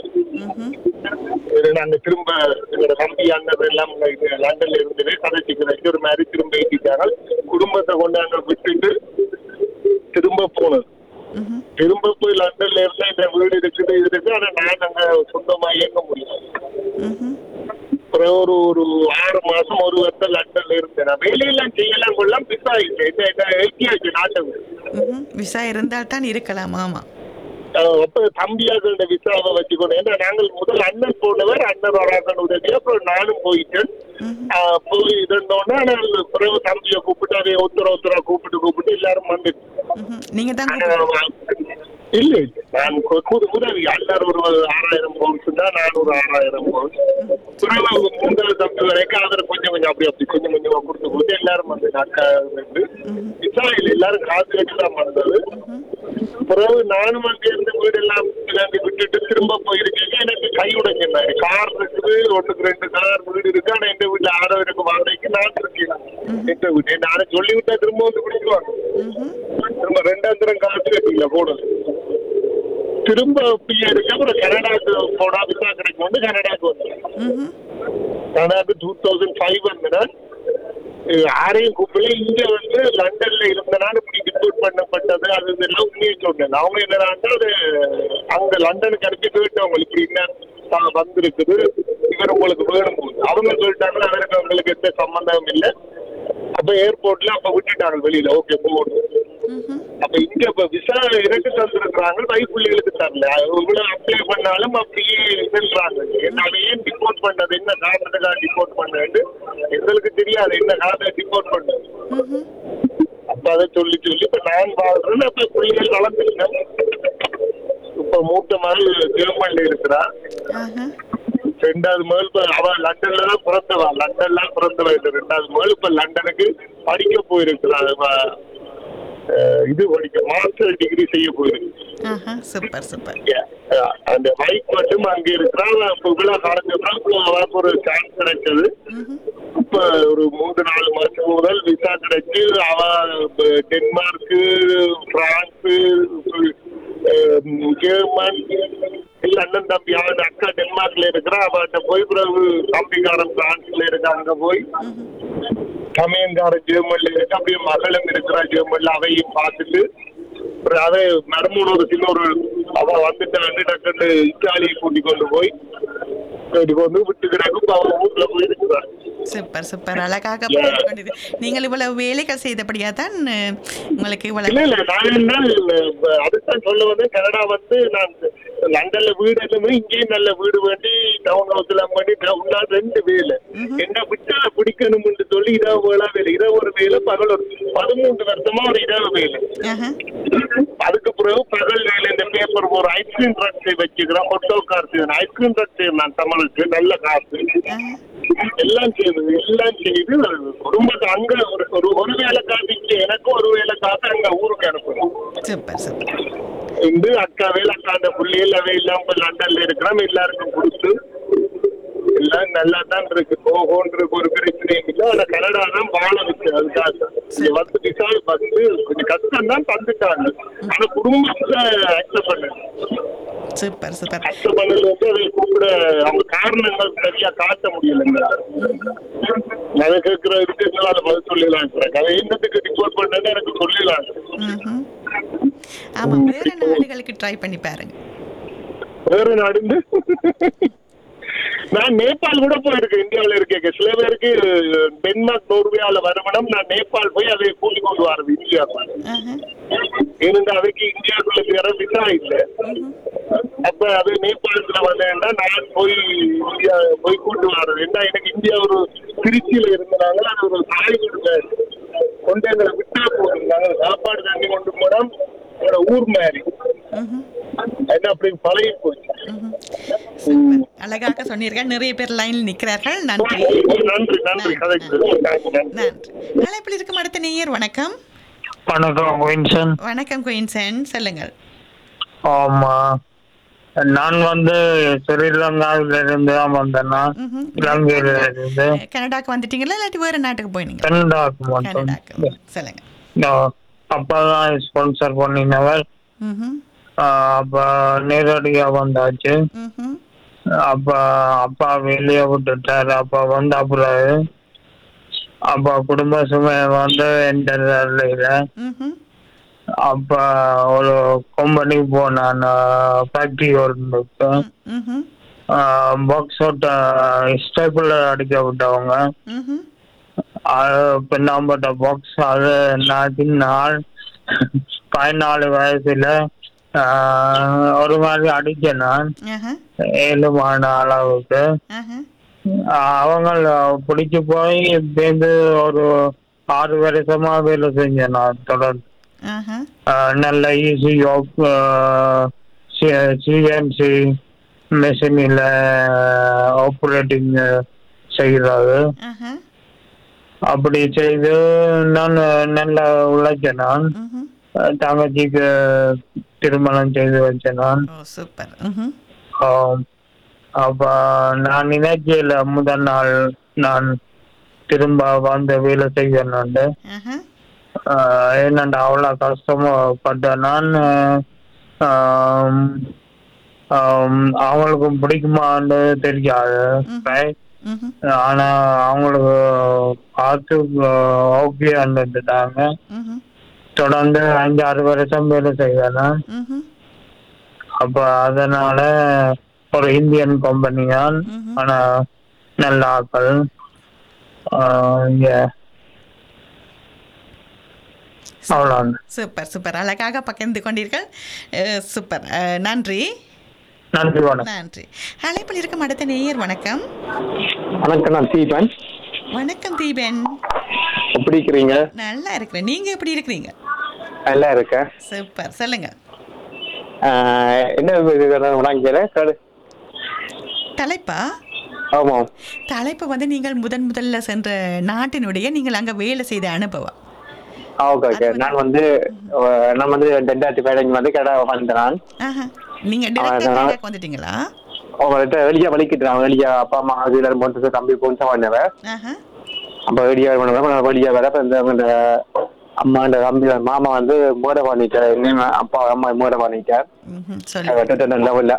நாங்க திரும்ப எங்களோட தம்பி அண்ணன் எல்லாம் லண்டன்ல இருந்தது கதைச்சிக்கு ஒரு மாதிரி திரும்ப ஏற்றிட்டாங்க. குடும்பத்தை கொண்டாங்க விட்டுட்டு திரும்ப போனது. திரும்ப போய் லண்டன்ல இருந்தா இந்த வீடு இருக்குது இது இருக்கு, ஆனா நான் அங்க சொந்தமா இயங்க முடியும். ஒரு 6 மாசம் 1 வருஷம் லண்டன்ல இருந்தேன். நான் வேலையெல்லாம் செய்யலாம் கொள்ளலாம், விசா இல்லை நாட்டுக்கு விசா இருந்தால் தான் இருக்கலாம். ஆமா, அப்ப தம்பியாக்களோட விசாவை வச்சுக்கணும். ஏன்னா நாங்கள் முதல் அண்ணன் போனவர், அண்ணன் வராங்கன்னு உதவி, அப்புறம் நானும் போயிட்டேன். போய் இருந்தோன்னா பிறகு தம்பியை கூப்பிட்டு அதை ஒருத்தரா கூப்பிட்டு எல்லாரும் வந்து நீங்க தான் இல்லை நான் உதவி எல்லாரும் ஒரு 6000 பவுன்ஸ் தான், நான் ஒரு 6000 பவுன்ஸ். பிறகு 3வது தம்பி வரைக்கும் அதில் கொஞ்சம் அப்படி கொஞ்சமா கொடுத்து எல்லாரும் வந்து அக்கா வந்து விசாயில் எல்லாரும் காசு வச்சுதான் வந்தது. பிறகு நானும் அங்க இருந்து வீடு எல்லாம் விட்டுட்டு திரும்ப போயிருக்கேன். எனக்கு கை உடைஞ்சிருந்தாரு. கார் இருக்குது, 1க்கு 2 கார் வீடு இருக்கு, ஆனா எந்த வீட்டுல 6000 வாடகைக்கு நான் இருக்கேன். எந்த வீட்டு நானே சொல்லிவிட்டா திரும்ப வந்து பிடிக்குவாங்க. திரும்ப 2ஆம் தரம் காசு கட்டில போடுது. திரும்ப அப்படியே இருக்கு. அப்புறம் கனடாக்கு போனா விசா கிடைக்கும் வந்து கனடாக்கு வந்து கனடாக்கு 2005 வந்தேன். யாரையும் கூப்பிடல. இங்க வந்து லண்டன்ல இருந்தனால இப்படி டிபோர்ட் பண்ணப்பட்டது அது இதெல்லாம் உண்மையை சொன்னேன். அவங்க என்னன்னா அது அங்க லண்டனுக்கு அனுப்பி கேட்டவங்க இப்படி என்ன வந்திருக்குது, இவர் உங்களுக்கு வேணும். அவங்க சொல்லிட்டாங்கன்னா அதற்கு அவங்களுக்கு எந்த சம்பந்தமும் இல்லை. அப்ப ஏர்போர்ட்ல அப்ப விட்டுட்டாங்க வெளியில. ஓகே போகணும். அப்ப இங்க இப்ப விசா இறக்கு தந்துருக்குறாங்க, வைப்புள்ளிகளுக்கு தரல. இவ்வளவு அப்ளை பண்ணாலும் அப்படியே செல்றாங்க. அதை ஏன் டிபோர்ட் பண்ணது, என்ன காரணத்துக்காக டிபோர்ட் பண்ணது எங்களுக்கு தெரியாது, என்ன காரணத்தை டிபோர்ட் பண்ணது. அப்ப அதை சொல்லி இப்ப நான் வாழ்றேன். அப்ப பிள்ளைகள் வளர்ந்துருக்கேன். இப்ப மூத்த மாதிரி ஜெர்மன்ல இருக்கிறா. 2வது மகள் அவ லண்டன்ல தான் பிறந்தவா. லண்டன்ல பிறந்தவா. 2வது மகள் இப்ப லண்டனுக்கு படிக்க போயிருக்கிறாள். இது படிக்க மாஸ்டர் டிகிரி செய்ய போயிருக்கு. அந்த வைஃப் மட்டும் அங்க இருக்கிறா. விழா காலத்துக்கு அவருக்கு ஒரு சான்ஸ் கிடைச்சது. இப்ப ஒரு 3-4 மாசம் முதல் விசா கிடைச்சு அவ டென்மார்க்கு, பிரான்ஸ், ஜெர்மன் அண்ணன் தம்பி அவன் அக்கா டென்மார்க்ல இருக்கிறா. அவட்ட போய் பிறகு தம்பிக்காரன் பிரான்ஸ்ல இருக்க, அங்க போய் சமயங்காரன் ஜெர்மன்ல இருக்கு. அப்படியே மகளும் இருக்கிறா ஜெர்மன்ல. அவையும் பார்த்துட்டு அதை மறுமூணு சின்ன அவ வந்துட்டு டக்குன்னு இத்தாலியை கூட்டிக் கொண்டு போய் விட்டுக்கிறாங்க. அவங்க ஊர்ல போய் இருக்கிறாங்க. சூப்பர் அழகாக நீங்கள் இவ்வளவு வேலைகள் செய்தபடியா தான் உங்களுக்கு அதுதான் சொல்ல வந்து கனடா வந்து நான் லண்டன்ல வீடு எல்லாமே இங்கேயும் நல்ல வீடு வேண்டி டவுன் ஹவுஸ்ல பண்ணி 2 வேலை என்ன விட்டா பிடிக்கணும்னு சொல்லி இரவு வேலை இரவு ஒரு வேலை பகல் ஒரு 13 வருஷமா ஒரு இரவு வேலை. அதுக்கு பிறகு பகல் வேலை இந்த பேப்பர் ஒரு ஐஸ்கிரீம் ட்ரக் வச்சுக்கிறேன். பொட்டோ காசு ஐஸ்கிரீம் ட்ரக் நான் தமிழுக்கு நல்ல காசு எல்லாம் செய்து குடும்பத்தை அங்க ஒரு வேலை காசுக்கு எனக்கு ஒரு வேலை காசு அங்க ஊருக்கு அனுப்பணும். இந்த அக்கா வேலை அக்கா புள்ளியில் அவை இல்லாம லண்டன்ல இருக்கிறோம். எல்லாருக்கும் கொடுத்து எல்லாம் நல்லா தான் இருக்கு. போகோன்றது ஒரு பிரச்சனையும் இல்லை. ஆனா கனடா தான் வாழ இருக்கு. அதுக்காக வந்து விசால் வந்து கொஞ்சம் கஷ்டம் தான் தந்துட்டாங்க. ஆனா குடும்பத்தை அக்செப்ட் பண்ணு அக்செப்ட் பண்ணது வந்து அதை கூப்பிட அவங்க காரணங்கள் சரியா காட்ட முடியலைங்க. அதை கேட்கிற இருக்குனால பதில் சொல்லலாம். அதை என்னத்துக்கு ரிப்போர்ட் பண்ணேன்னு எனக்கு சொல்லலாம். ஆமா, வேற நாடுகளுக்கு ட்ரை பண்ணி பாருங்க. வேற நாடு நான் நேபாள் கூட போயிருக்கேன். இந்தியாவில இருக்க சில பேருக்கு டென்மார்க் நோர்வேயால வரவணும் நான் நேபாள் போய் அதை கூட்டி கொண்டு வரது இந்தியாவுக்கு. ஏனென்றா அதுக்கு இந்தியாவுக்குள்ள வேற விசா இல்லை. அப்ப அது நேபாளத்துல வந்தேன்னா நான் போய் இந்தியா போய் கூட்டு வர்றது. ஏன்னா எனக்கு இந்தியா ஒரு திருச்சியில இருந்தாங்க. அது ஒரு தாய் வீடு கொண்டு எங்களை விட்டா போயிருந்தாங்க. சாப்பாடு தண்ணி கொண்டு போனோம். ஊர் மாதிரி என்ன அப்படி பழகி போச்சு. அழகாக சொன்னீர்கள். நிறைய பேர் லைனில் நிற்கிறார்கள். நன்றி நன்றி நன்றி. நன்றி. அழைப்பில் இருக்கும் அடுத்த நேயர். வணக்கம். வணக்கம் குயின்சன். வணக்கம் குயின்சன், சொல்லுங்கள். ஆமா, நான் ஸ்ரீலங்காவில இருந்து தான் வந்தேன்னா, இலங்கையில இருந்து. கனடாக்கு வந்துட்டீங்களா இல்லாட்டி வேற நாட்டுக்கு போயினீங்க? கனடாக்கு சொல்லுங்க. அப்பதான் ஸ்பான்சர் பண்ணினவர். அப்ப நேரடியா வந்தாச்சு. அப்ப அப்பா வெளியே விட்டுட்டாரு. அப்ப அப்புறம் அப்ப குடும்ப சுமை என்டர்ல. அப்ப ஒரு கம்பெனிக்கு போனான், factory work. Box out stable அடிக்க விட்டவங்க. பின்னாம்பட்ட பாக்ஸ் அது நான் 14 வயசுல ஒரு மாதிரி அடிச்சேன் நான் 7 மாத அளவுக்கு. அவங்க பிடிச்சு போய் சேர்ந்து ஒரு 6 வருஷமா வேலை செஞ்சேன் நான் தொடர்ந்து. நல்ல ஈஸி சிஎன்சி மெஷினில் ஆப்ரேட்டிங் செய்கிறது. அப்படி செய்து நான் நல்ல உழைச்சேன். நான் தங்கச்சிக்கு திருமணம் செய்து வச்சேன் நான். அப்ப நான் நினைச்சல முதல் நாள் நான் திரும்ப வேலை செய்வேன். என்னண்டா அவ்வளவு கஷ்டப்பட்ட நான். அவங்களுக்கும் பிடிக்குமான்னு தெரியாது. ஆனா அவங்களுக்கு பார்த்து ஓகே வந்துட்டாங்க. தொடர்ந்து 5-6 வருஷம் வேலை செய்வேன். அப்ப அதனால ஒரு இந்தியன் கம்பெனி தான். ஆனா நல்ல ஆக்கள். சூப்பர் சூப்பர், அழகாக பகிர்ந்து கொண்டீர்கள். சூப்பர், நன்றி நன்றி. நன்றி. அழைப்பில் இருக்கும் அடுத்த நேயர். வணக்கம். வணக்கம், நான் தீபன். வணக்கம் தீபன், எப்படி இருக்கிறீங்க? நல்லா இருக்கிறேன். நீங்க எப்படி இருக்கிறீங்க? நல்லா இருக்கேன். சூப்பர், சொல்லுங்க. என்ன தலைப்பா? ஆமா, தலைப்பு நீங்கள் முதல்ல சென்ற நாட்டினுடைய நீங்கள் அங்க வேலை செய்த அனுபவம். Okay okay. நான் 2015 கனடா வந்தேன். நீங்க டைரக்டா வந்துட்டீங்களா? வெளியே வலிக்கிட்டு வெளியே அப்பா அம்மா அது தம்பி கொஞ்சம் வந்தவன். அப்ப வெளியே வெளியே வர இந்த அம்மா இந்த தம்பி மாமா மூட பண்ணிட்டார். என்ன அப்பா அம்மா மூட பண்ணிட்டார் லெவல்ல.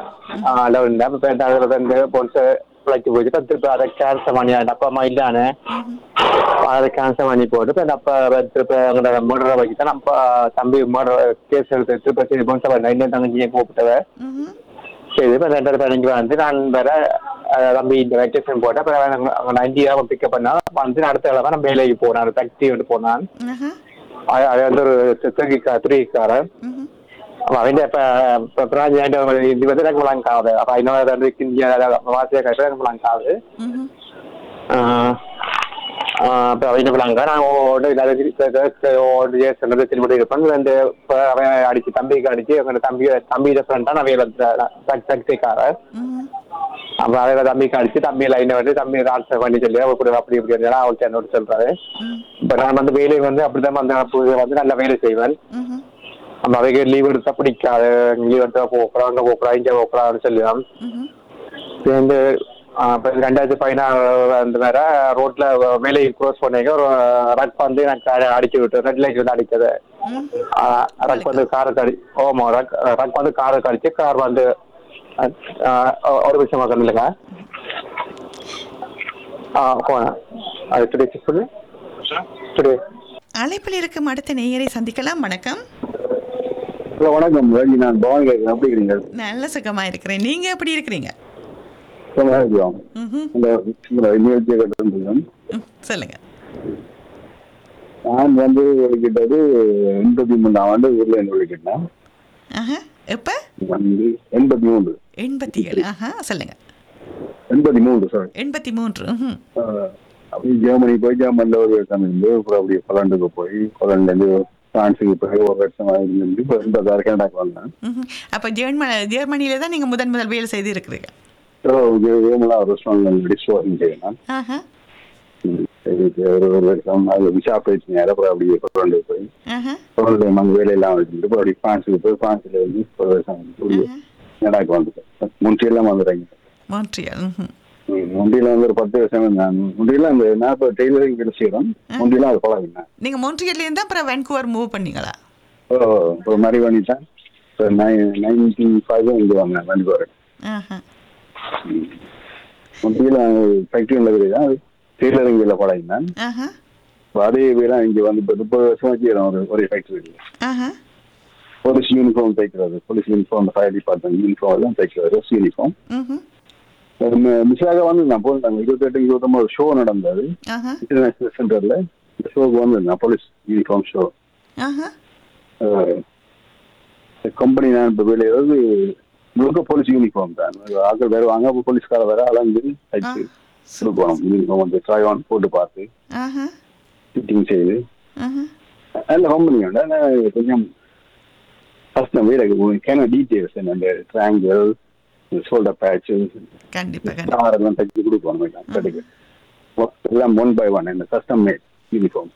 பிழைச்சி போயிட்டு திருப்பி அதை கேன்சல் பண்ணியாரு. அப்பா அம்மா இல்லானே அதை கேன்சல் பண்ணி போட்டு அப்பா திருப்பி அவங்களோட மூடரை வச்சுதான் அப்பா தம்பி மூட கேஸ் எடுத்து திருப்பி இன்னும் தங்கச்சியை கூப்பிட்டவ சரி. இப்போ 2015 நான் வேற தம்பி இந்த வெக்கேஷன் போட்டேன். அப்புறம் இந்தியாவை பிக்கப் பண்ணா அடுத்த வேலை நான் வேலைக்கு போனேன். ஃபேக்டரி எடுத்து போனான். அது ஒரு துறைக்காரன். அவன் இப்ப பிராஞ்ச் இது எனக்கு முழங்காது. அப்ப இன்னொரு இந்தியா வாசிய கட்டுற எனக்கு முழங்காது. அப்ப அவங்க பிள்ளாங்க நான் திரும்பி இருப்பேன். அவன் அடிச்சு தம்பிக்கு அடிச்சு எங்க தம்பி ஃப்ரெண்டா நான் ஃபேக்டரிக்காரன். அப்ப அதை தம்பிக்கு அடிச்சு தம்பி லைனை தம்பி ராட்சை பண்ணி சொல்லி அப்படி இப்படி இருந்தா அவருக்கு என்னோட சொல்றாரு. இப்ப நான் வேலையை அப்படிதான் நல்ல வேலை செய்வேன். நம்ம அவைக்கு லீவ் எடுத்தா பிடிக்காது. லீவ் எடுத்தா போக்குறோம், அங்க போக்குறோம், இங்க போக்குறான்னு சொல்லுவான். சேர்ந்து 2016 வேற ரோட்ல வேலையை க்ரோஸ் பண்ணீங்க. ஒரு ரக் எனக்கு அடிச்சு விட்டு ரெட் லைட் அடிச்சது. ரக் காருக்கு ரக் காருக்கு அடிச்சு கார் ஒரு விஷயம் இல்லைங்க. போனேன். அது டுடே சொல்லு. அழைப்பில் இருக்கும் அடுத்த நேயரை சந்திக்கலாம். வணக்கம். வணக்கம் ரஜி, நான் பவன் கேட்கிறேன். எப்படி இருக்கீங்க? நல்ல சுகமா இருக்கிறேன். நீங்க எப்படி இருக்கிறீங்க? சொல்லுங்க. நான் வந்து ஒழிக்கிட்டது 83ஆம் ஆண்டு ஊர்ல இருந்து ஒழிக்கிட்டேன். எப்ப? 83. 87. சொல்லுங்க. 83 சார். 83. அப்படி ஜெர்மனி போய் ஜெர்மன்ல ஒரு வருஷம் இருந்து அப்புறம் அப்படியே போலண்டுக்கு போய் போலண்ட்ல இருந்து பிரான்ஸுக்கு போய் ஒரு வருஷம் இருந்து இப்போ இந்த கனடாக்கு வந்தேன். அப்ப ஜெர்மனியில தான் நீங்க முதல் வேலை செய்து இருக்கிறீங்க? ஒரு வருஷம் செய்யணும். ஒரு வருஷம் அது விசா பிரச்சனை அப்புறம் அப்படியே போலண்டு போய் அங்கே வேலையெல்லாம் வச்சுட்டு அப்படி பிரான்ஸுக்கு போய் பிரான்ஸ்ல இருந்து ஒரு வருஷம் கனடாக்கு வந்துட்டேன். முன்றியெல்லாம் வந்துடுறேங்க. முண்டியில வந்து ஒரு 10 வருஷம் இருந்தாங்க. முண்டியில அந்த நான் இப்போ டெய்லரிங் வேலை செய்யறோம். முண்டியில அது பழகினேன். நீங்க மொன்ட்ரியல்ல இருந்தா அப்புறம் வான்கூவர் மூவ் பண்ணீங்களா? ஒரு மாதிரி பண்ணிட்டேன். 95 இங்கே வந்தேன் வான்கூவர். முண்டியில ஃபேக்டரி உள்ளது தான் டெய்லரிங் வேலை பழகினேன். அதே வேலை இங்கே வந்து இப்போ 30 வருஷமா செய்யறோம் ஒரே ஃபேக்டரியில். போலீஸ் யூனிஃபார்ம் தைக்கிறது, police uniform, fire department uniform எல்லாம் தைக்கிறது, யூனிஃபார்ம். மிஸ்ஸாக வந்து நான் போயிருந்தாங்க 28, 29 ஷோ நடந்தது இன்டர்நேஷனல் சென்டர்ல. இந்த ஷோக்கு வந்து போலீஸ் யூனிஃபார்ம் ஷோ. கம்பெனி நான் இப்போ வேலை ஏதாவது முழுக்க போலீஸ் யூனிஃபார்ம் தான். ஆக்கள் வேற வாங்க, போலீஸ்கார வேற அளந்து தைச்சு கொடுக்கணும். யூனிஃபார்ம் வந்து ட்ரை ஆன் போட்டு பார்த்து ஃபிட்டிங் செய்து நல்ல கம்பெனி உண்டு. கொஞ்சம் ஃபர்ஸ்ட் நம்ம வேலை கேன டீட்டெயில்ஸ் அந்த ட்ரையாங்கிள், ஷோல்டர் பேட்ச் எல்லாம் தைச்சு கொடுக்கணும். கிடைக்கு எல்லாம் 1 by 1 இந்த custom mat uniform.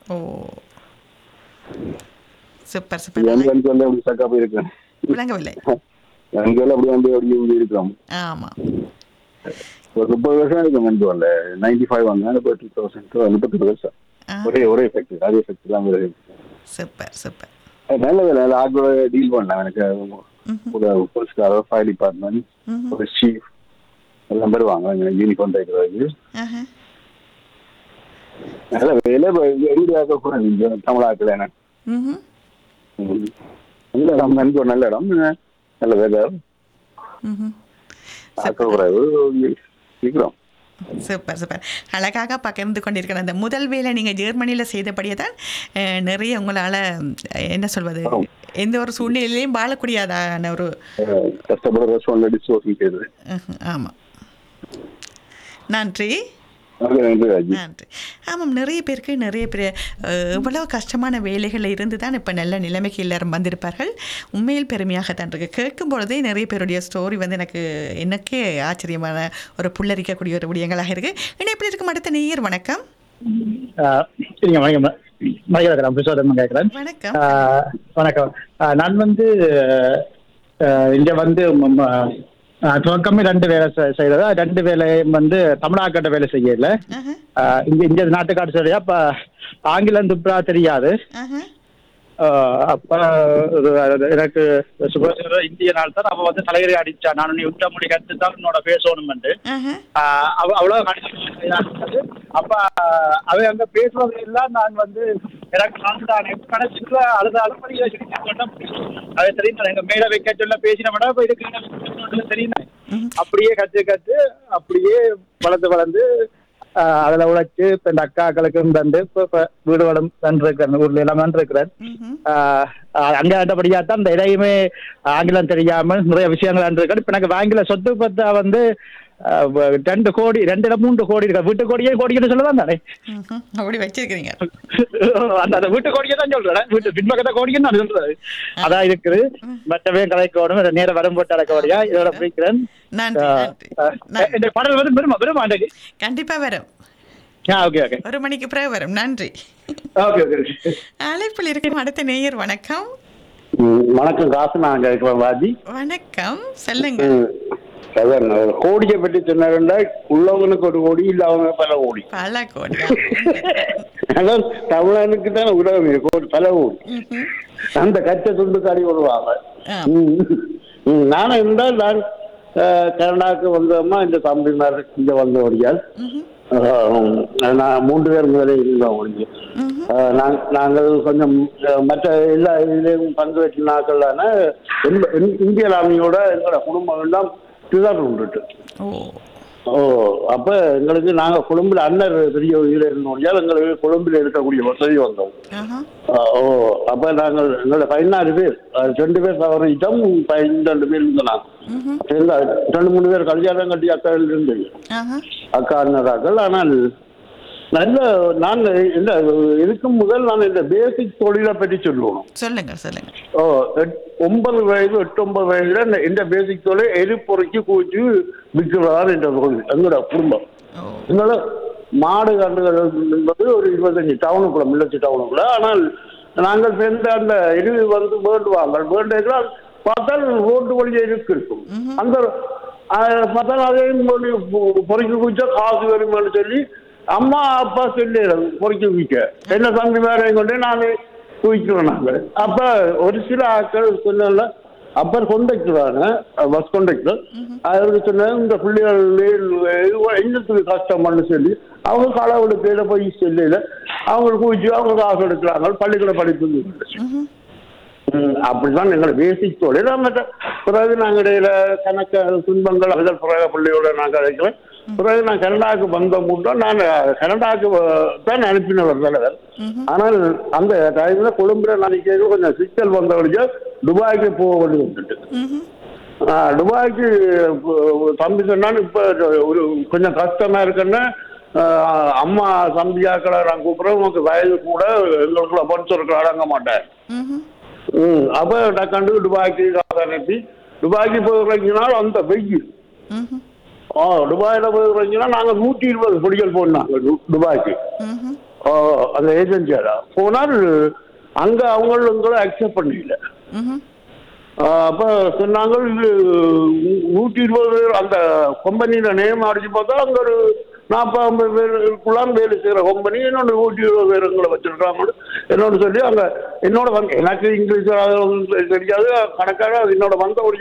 Super super. எனக்கு வந்து அப்படி சக்கா போயிருக்கேன். விளங்கவில்லை. எனக்கு அப்படி வந்து அப்படி இருக்கிறோம். ஆமா, ஒரு 30 வருஷம் இருக்கும். எனக்கு வரல 95 வந்தேன். 30 வருஷம் ஒரே ஃபேக்டரி, அதே ஃபேக்டரி தான். Super super. நல்ல வேலை ஆக்களோட டீல் பண்ணேன். எனக்கு போலீஸ்காரர், ஃபயர் டிபார்ட்மெண்ட், ஒரு சீஃப் எல்லாம் வருவாங்க யூனிஃபார்ம் தைக்கிறதுக்கு. நல்ல வேலை. எங்க கூட தமிழாக்கள் என்ன நல்ல இடம், நன்கு நல்ல இடம், நல்ல வேலை. சீக்கிரம். Super super. அழகாக பகிர்ந்து கொண்டிருக்கிற அந்த முதல் வேலை நீங்கள் ஜெர்மனியில் செய்தபடியே தான் நிறைய உங்களால் என்ன சொல்வது, எந்த ஒரு சூழ்நிலையிலையும் வாழக்கூடியதான ஒரு ஆமாம். நன்றி நன்றி. ஆமாம், நிறைய பேருக்கு நிறைய பேர் எவ்வளோ கஷ்டமான வேலைகளில் இருந்து தான் இப்போ நல்ல நிலைமைக்கு எல்லாரும் வந்திருப்பார்கள். உண்மையில் பெருமையாக தான் இருக்குது. கேட்கும் பொழுதே நிறைய பேருடைய ஸ்டோரி வந்து எனக்கே ஆச்சரியமான ஒரு புல்லரிக்கக்கூடிய ஒரு விடயங்களாக இருக்குது. இணைப்பில் இருக்கும் அடுத்த நேயர். வணக்கம். வணக்கம். வணக்கம். நான் வந்து இங்கே வந்து துவக்கமே 2 வேலை செய்யறதா, 2 வேலையும் வந்து தமிழாக்கிட்ட வேலை செய்யல. இங்க நாட்டுக்காட்டு சொல்லியா அப்ப ஆங்கிலம் துப்புரா தெரியாது. அப்ப எனக்கு இந்திய நாள் தான் அவ வந்து தலைவரை அடிச்சா. நான் நீ உத்த மொழி கற்றுதான் என்னோட பேசணும்னு அவ்வளவு கணிச்சு. அப்ப அவ அங்க பேசுறது எல்லாம் நான் வந்து எனக்கு கணச்சுல அழுத அலுவலி அதை தெரியும். எங்க மேல வைக்க சொல்ல பேசின விட இதுக்கு தெரியும். அப்படியே கத்து அப்படியே வளர்ந்து அதுல உழைச்சு இப்ப இந்த அக்காக்களுக்கும் தந்து இப்ப வீடு வளம் தந்துருக்கிறேன். ஊர்ல எல்லாம் தந்துருக்கிறேன். அங்க ஆண்டபடியாத்தான் இந்த இடையுமே ஆங்கிலம் தெரியாமல் நிறைய விஷயங்கள் தந்துருக்கேன். இப்ப எனக்கு ஆங்கில சொத்து பத்தா வந்து 2 கோடி 2-3 கோடி இருக்கா. வீட்டு கோடின்னு சொல்லதான் தானே அப்படி வச்சிருக்கீங்க. அந்த வீட்டு கோடியை தான் சொல்றேன். வீட்டு பின்பக்கத்தை கோடின்னு நான் சொல்றது அதான் இருக்குது. மற்றவே கலைக்கோடும் நேரம் வரும்போட்டு அடக்கோடியா இதோட பிடிக்கிறேன். பாடல் வந்து பெருமா கண்டிப்பா வரும். ஒரு மணிக்கு பிறகு வரும். நன்றி. அழைப்பில் இருக்கும் அடுத்த நேயர். வணக்கம். வணக்கம் காசு. நான் கேட்கிறேன் வாஜி. வணக்கம், சொல்லுங்க. கோடியை பற்றி சொன்னா உள்ளவனுக்கு 1 கோடி, இல்லாதவங்க பல கோடி. அதான் தமிழனுக்கு தான் உலகம் பல கோடி. அந்த கச்சை துண்டு காடி வருவாங்க. நானும் இருந்தால் நான் கனடாவுக்கு வந்தோம்மா இந்த தம்பிமார் இங்க வந்தபடியால் நான் 3 பேர் முதலே இருந்தோம் முடிஞ்சு. நாங்கள் கொஞ்சம் மற்ற எல்லா இதுலேயும் பங்கு வச்சு நாட்கள்லான இந்திய ஆர்மியோட எங்களோட குடும்பம் எல்லாம் திருதாட்டு உண்டுட்டு. அப்ப எங்களுக்கு நாங்க கொழும்புல அண்ணர் பெரிய இதுல இருந்தோம், எங்களுக்கு கொழும்புல இருக்கக்கூடிய வசதி வந்தோம். அப்ப நாங்கள் எங்களோட 16 பேர், 2 பேர் தவறிட்டோம், 12 பேர் இருந்தோம். 2-3 பேர் கல்யாணம் கட்டி அக்காவில் இருந்து அக்கா அண்ணராக்கள். ஆனால் நல்ல நான் இந்த இருக்கும் முதல் நான் இந்த பேசிக் தொழிலை பற்றி சொல்லுவோம். சொல்லுங்க சொல்லுங்க. 9 வயது 8-9 வயதுல இந்த பேசிக் தொழில் எரிபொறைக்கு கூச்சு விற்கிறதான் என்ற தொழில் எங்களோட குடும்பம். எங்களோட மாடு கண்டுகள் என்பது ஒரு 25 டவுனுக்குள்ள, மில்லச்சி டவுனுக்குள்ள. ஆனால் நாங்கள் சேர்ந்த அந்த எரிவு வந்து வேண்டுவாங்க, வேண்டால் பார்த்தால் ரோட்டு வழியே இருக்கும். அந்த பார்த்தால் அதையும் பொறிக்க குடிச்சா காசு வருமானு சொல்லி அம்மா அப்பா சொல்லி பொறிக்க குவிக்க என்ன தம்பி வேறையும் கொண்டு நான் குவிக்கிறோம் நாங்கள். அப்ப ஒரு சில ஆட்கள் சொன்ன அப்பர் கொண்டக்டரான பஸ் கொண்டக்டர் அவருக்கு சொன்ன இந்த பிள்ளைகள் என்னத்துக்கு கஷ்டம்னு சொல்லி அவங்க கடவுளை பேர போய் சொல்லல அவங்களுக்கு குவிச்சு அவங்க காசு எடுக்கிறாங்க, பள்ளிக்கூட படிப்பு. அப்படிதான் எங்களை பேசிக் தொழில். பிறகு நாங்கள் இடையில கணக்க துன்பங்கள் அதன் பிறகு பிள்ளையோட நான் கிடைக்கிறேன். பிறகு நான் கனடாவுக்கு வந்த மூட்டம் நான் கனடாவுக்கு தான் அனுப்பினவர் தலைவர். ஆனால் அந்த டைம்ல கொழும்புல நினைக்க கொஞ்சம் சிக்கல் வந்த வழியா துபாய்க்கு போக வேண்டி வந்துட்டு. துபாய்க்கு தம்பி சொன்னான்னு இப்ப ஒரு கொஞ்சம் கஷ்டமா இருக்குன்னு அம்மா தம்பியாக்களை நான் கூப்பிடுறேன், உனக்கு வயது கூட எங்களுக்குள்ள பரிசு அடங்க மாட்டேன். அப்ப நான் கண்டு துபாய்க்கு அனுப்பி துபாய்க்கு போகிறீங்கனாலும் அந்த வெயில் துபாயில போகிறீங்கன்னா நாங்க 120 படிகள் போனாங்க துபாய்க்கு. அந்த ஏஜென்சியால போனால் அங்க அவங்களும் அக்செப்ட் பண்ணல. அப்ப சொன்னாங்க இது 120 அந்த கம்பெனியில நேம் அடிச்சு பார்த்தா அங்க ஒரு 40-50 பேருக்குள்ளாம் வேலை செய்யற கம்பெனி என்னோட 120 பேருங்களை வச்சிருக்காங்க என்னோட சொல்லி அங்க என்னோட வந்து எனக்கு இங்கிலீஷ் தெரியாது கணக்காக என்னோட வந்த ஒரு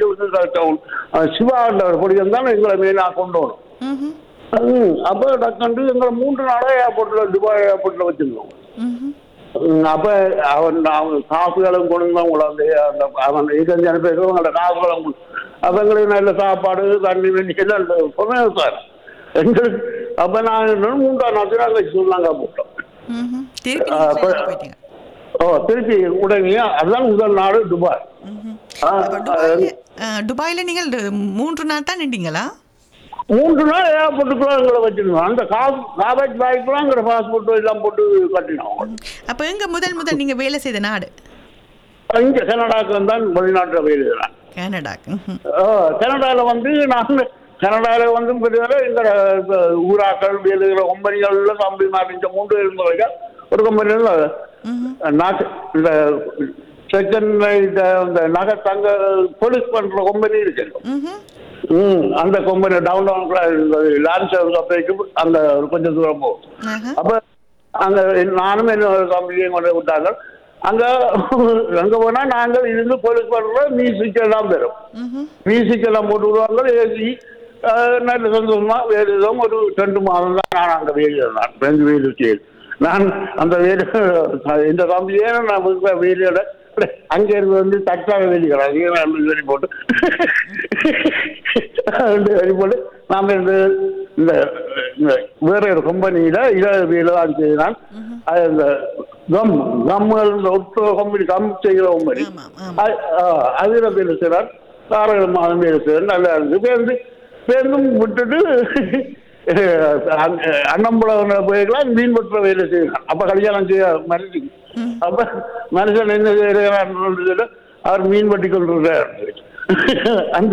சிவா படிக்கம் தான் எங்களை மெயினா கொண்டு வரும். அப்ப டக்கண்டு எங்களை 3 நாளா ஏர்போர்ட்ல துபாய் ஏர்போர்ட்ல வச்சிருந்தோம். அப்ப அவங்க காசுகளும் கொண்டு அந்த அவன் ஏஜென்சி பேசுவாங்க காசுகளும் அவங்களுக்கு நல்ல சாப்பாடு தண்ணி வெண்ணி எல்லாம் சொன்னேன் சார் எங்களுக்கு. அப்ப நான் 3ஆம் நாள் நாங்க சொன்னாங்க போட்டோம். திருப்பி உடனே அதுதான் முதல் நாடு துபாய். துபாயில நீங்கள் 3 நாள் தான் நின்றீங்களா? 3 நாள் ஏர்போர்ட்டுக்குள்ள எங்களை வச்சிருந்தோம். அந்த காபேஜ் பாய்க்குலாம் எங்களோட பாஸ்போர்ட் எல்லாம் போட்டு கட்டினோம். அப்ப எங்க முதல் நீங்க வேலை செய்த நாடு? இங்க கனடாக்கு தான் வெளிநாட்டுல வேலை செய்யலாம். கனடாக்கு. கனடால வந்து நான் கனடால வந்து எங்களோட ஊராக்கள் வேலுகிற கம்பெனிகள்ல தம்பி மாறிஞ்ச 3 இருந்தவங்க ஒரு கம்பெனில இந்த செகண்ட் இந்த நகை தங்க போலீஸ் பண்ற கம்பெனி இருக்கு. அந்த கம்பெனி டவுன் லான்ச் அந்த கொஞ்சம் தூரம் போகும். அப்ப அங்க நானும் என்னோட கம்பெனியும் கொண்டு விட்டாங்க. அங்க போனா நாங்கள் இருந்து போலீஸ் பண்ற மியூசிக் எல்லாம் பெறும். மியூசிக் எல்லாம் போட்டு விடுவாங்க. ஏசி நல்ல சந்தோஷமா வேறு ஏதோ ஒரு 2 மாதம் தான் நான் அங்க வேலையிறேன். 2 வேலை செய்யுது நான் அந்த வேலை இந்த கம்பெனியே நான் வேலையோட அங்கே இருந்து வந்து தட்டாக வேலைக்கிறாங்க வேலை போட்டு வேலை போட்டு நாம இந்த வேற ஒரு கம்பெனியில வேலை தான் செய்யலாம். அது இந்த கம்முகள் கம்பெனி செய்கிற கம்பெனி அதுல வேலை செய்யறான். 6 மாதம் வேலை செய்யறேன். நல்லா இருக்கு. பேருந்தும் விட்டுட்டு அண்ணம்புல போயிருக்கலாம், மீன் வெட்டுற வேலை செய்யலாம். அப்ப கல்யாணம் செய்ய மனுஷன் அப்ப மனுஷன் என்ன செய்யறாரு, அவர் மீன் வெட்டி கொண்டிருக்கிறார். அந்த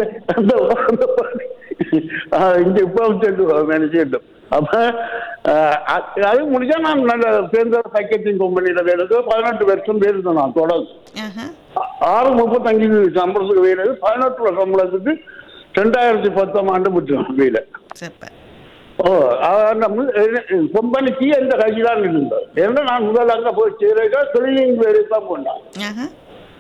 இங்க இப்ப நினைச்சிட்டோம். அப்ப அது முடிஞ்சா நான் நல்ல சேர்ந்த பேக்கேஜிங் கம்பெனியில வேலை 18 வருஷம் வேலை இருந்தேன். நான் தொடர்ந்து 6:35 சம்பளத்துக்கு வேலை 18 சம்பளத்துக்கு 2010ஆம் ஆண்டு விட்டுருவோம் வேலை. கம்பெனிக்கு எந்த கையிலாம் இருந்தது. ஏன்னா நான் முதல்ல அங்க போய் சேர கிளீனிங் வேலை தான் போனேன்.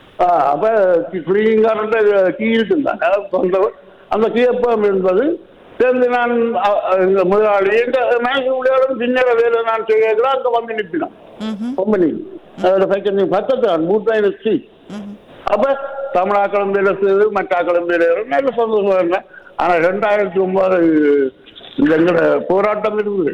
அப்ப கிளீனிங்கான கீ இருக்குந்தாங்க அந்த கீழப்பம் என்பது சேர்ந்து நான் இந்த முதலாளி எங்க மேலும் சின்ன வேலை நான் செய்யலாம் அங்க வந்து நிற்பினான் கம்பெனி அதோட ஃபேக்டரி பக்கத்தான் மூட்டாயிரம் வச்சு அப்ப தமிழாக்களும் வேலை செய்து மற்றாக்களும் வேலை நல்ல சந்தோஷம் இல்லை. ஆனா 2009 எங்களோட போராட்டம் இருந்தது.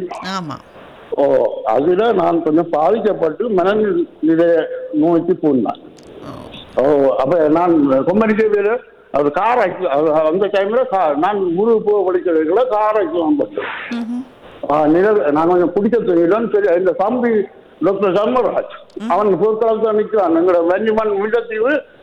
அதுல நான் கொஞ்சம் பாதிக்கப்பட்டு மனநிலை நோய்க்கு போனேன். அப்ப நான் கொம்பனிக்கு வேலை அது கார் அந்த டைம்ல நான் முழு போக படிக்கிறதுக்குள்ள கார் ஆக்சிடென்ட் பட்டேன். நான் கொஞ்சம் பிடிக்க தெரியலன்னு சரி இந்த தம்பி டாக்டர் சம்மராஜ் அவன் போர்க்களம் தான் நிற்கிறான். எங்களோட வன்னிமன் முண்டத்தீவு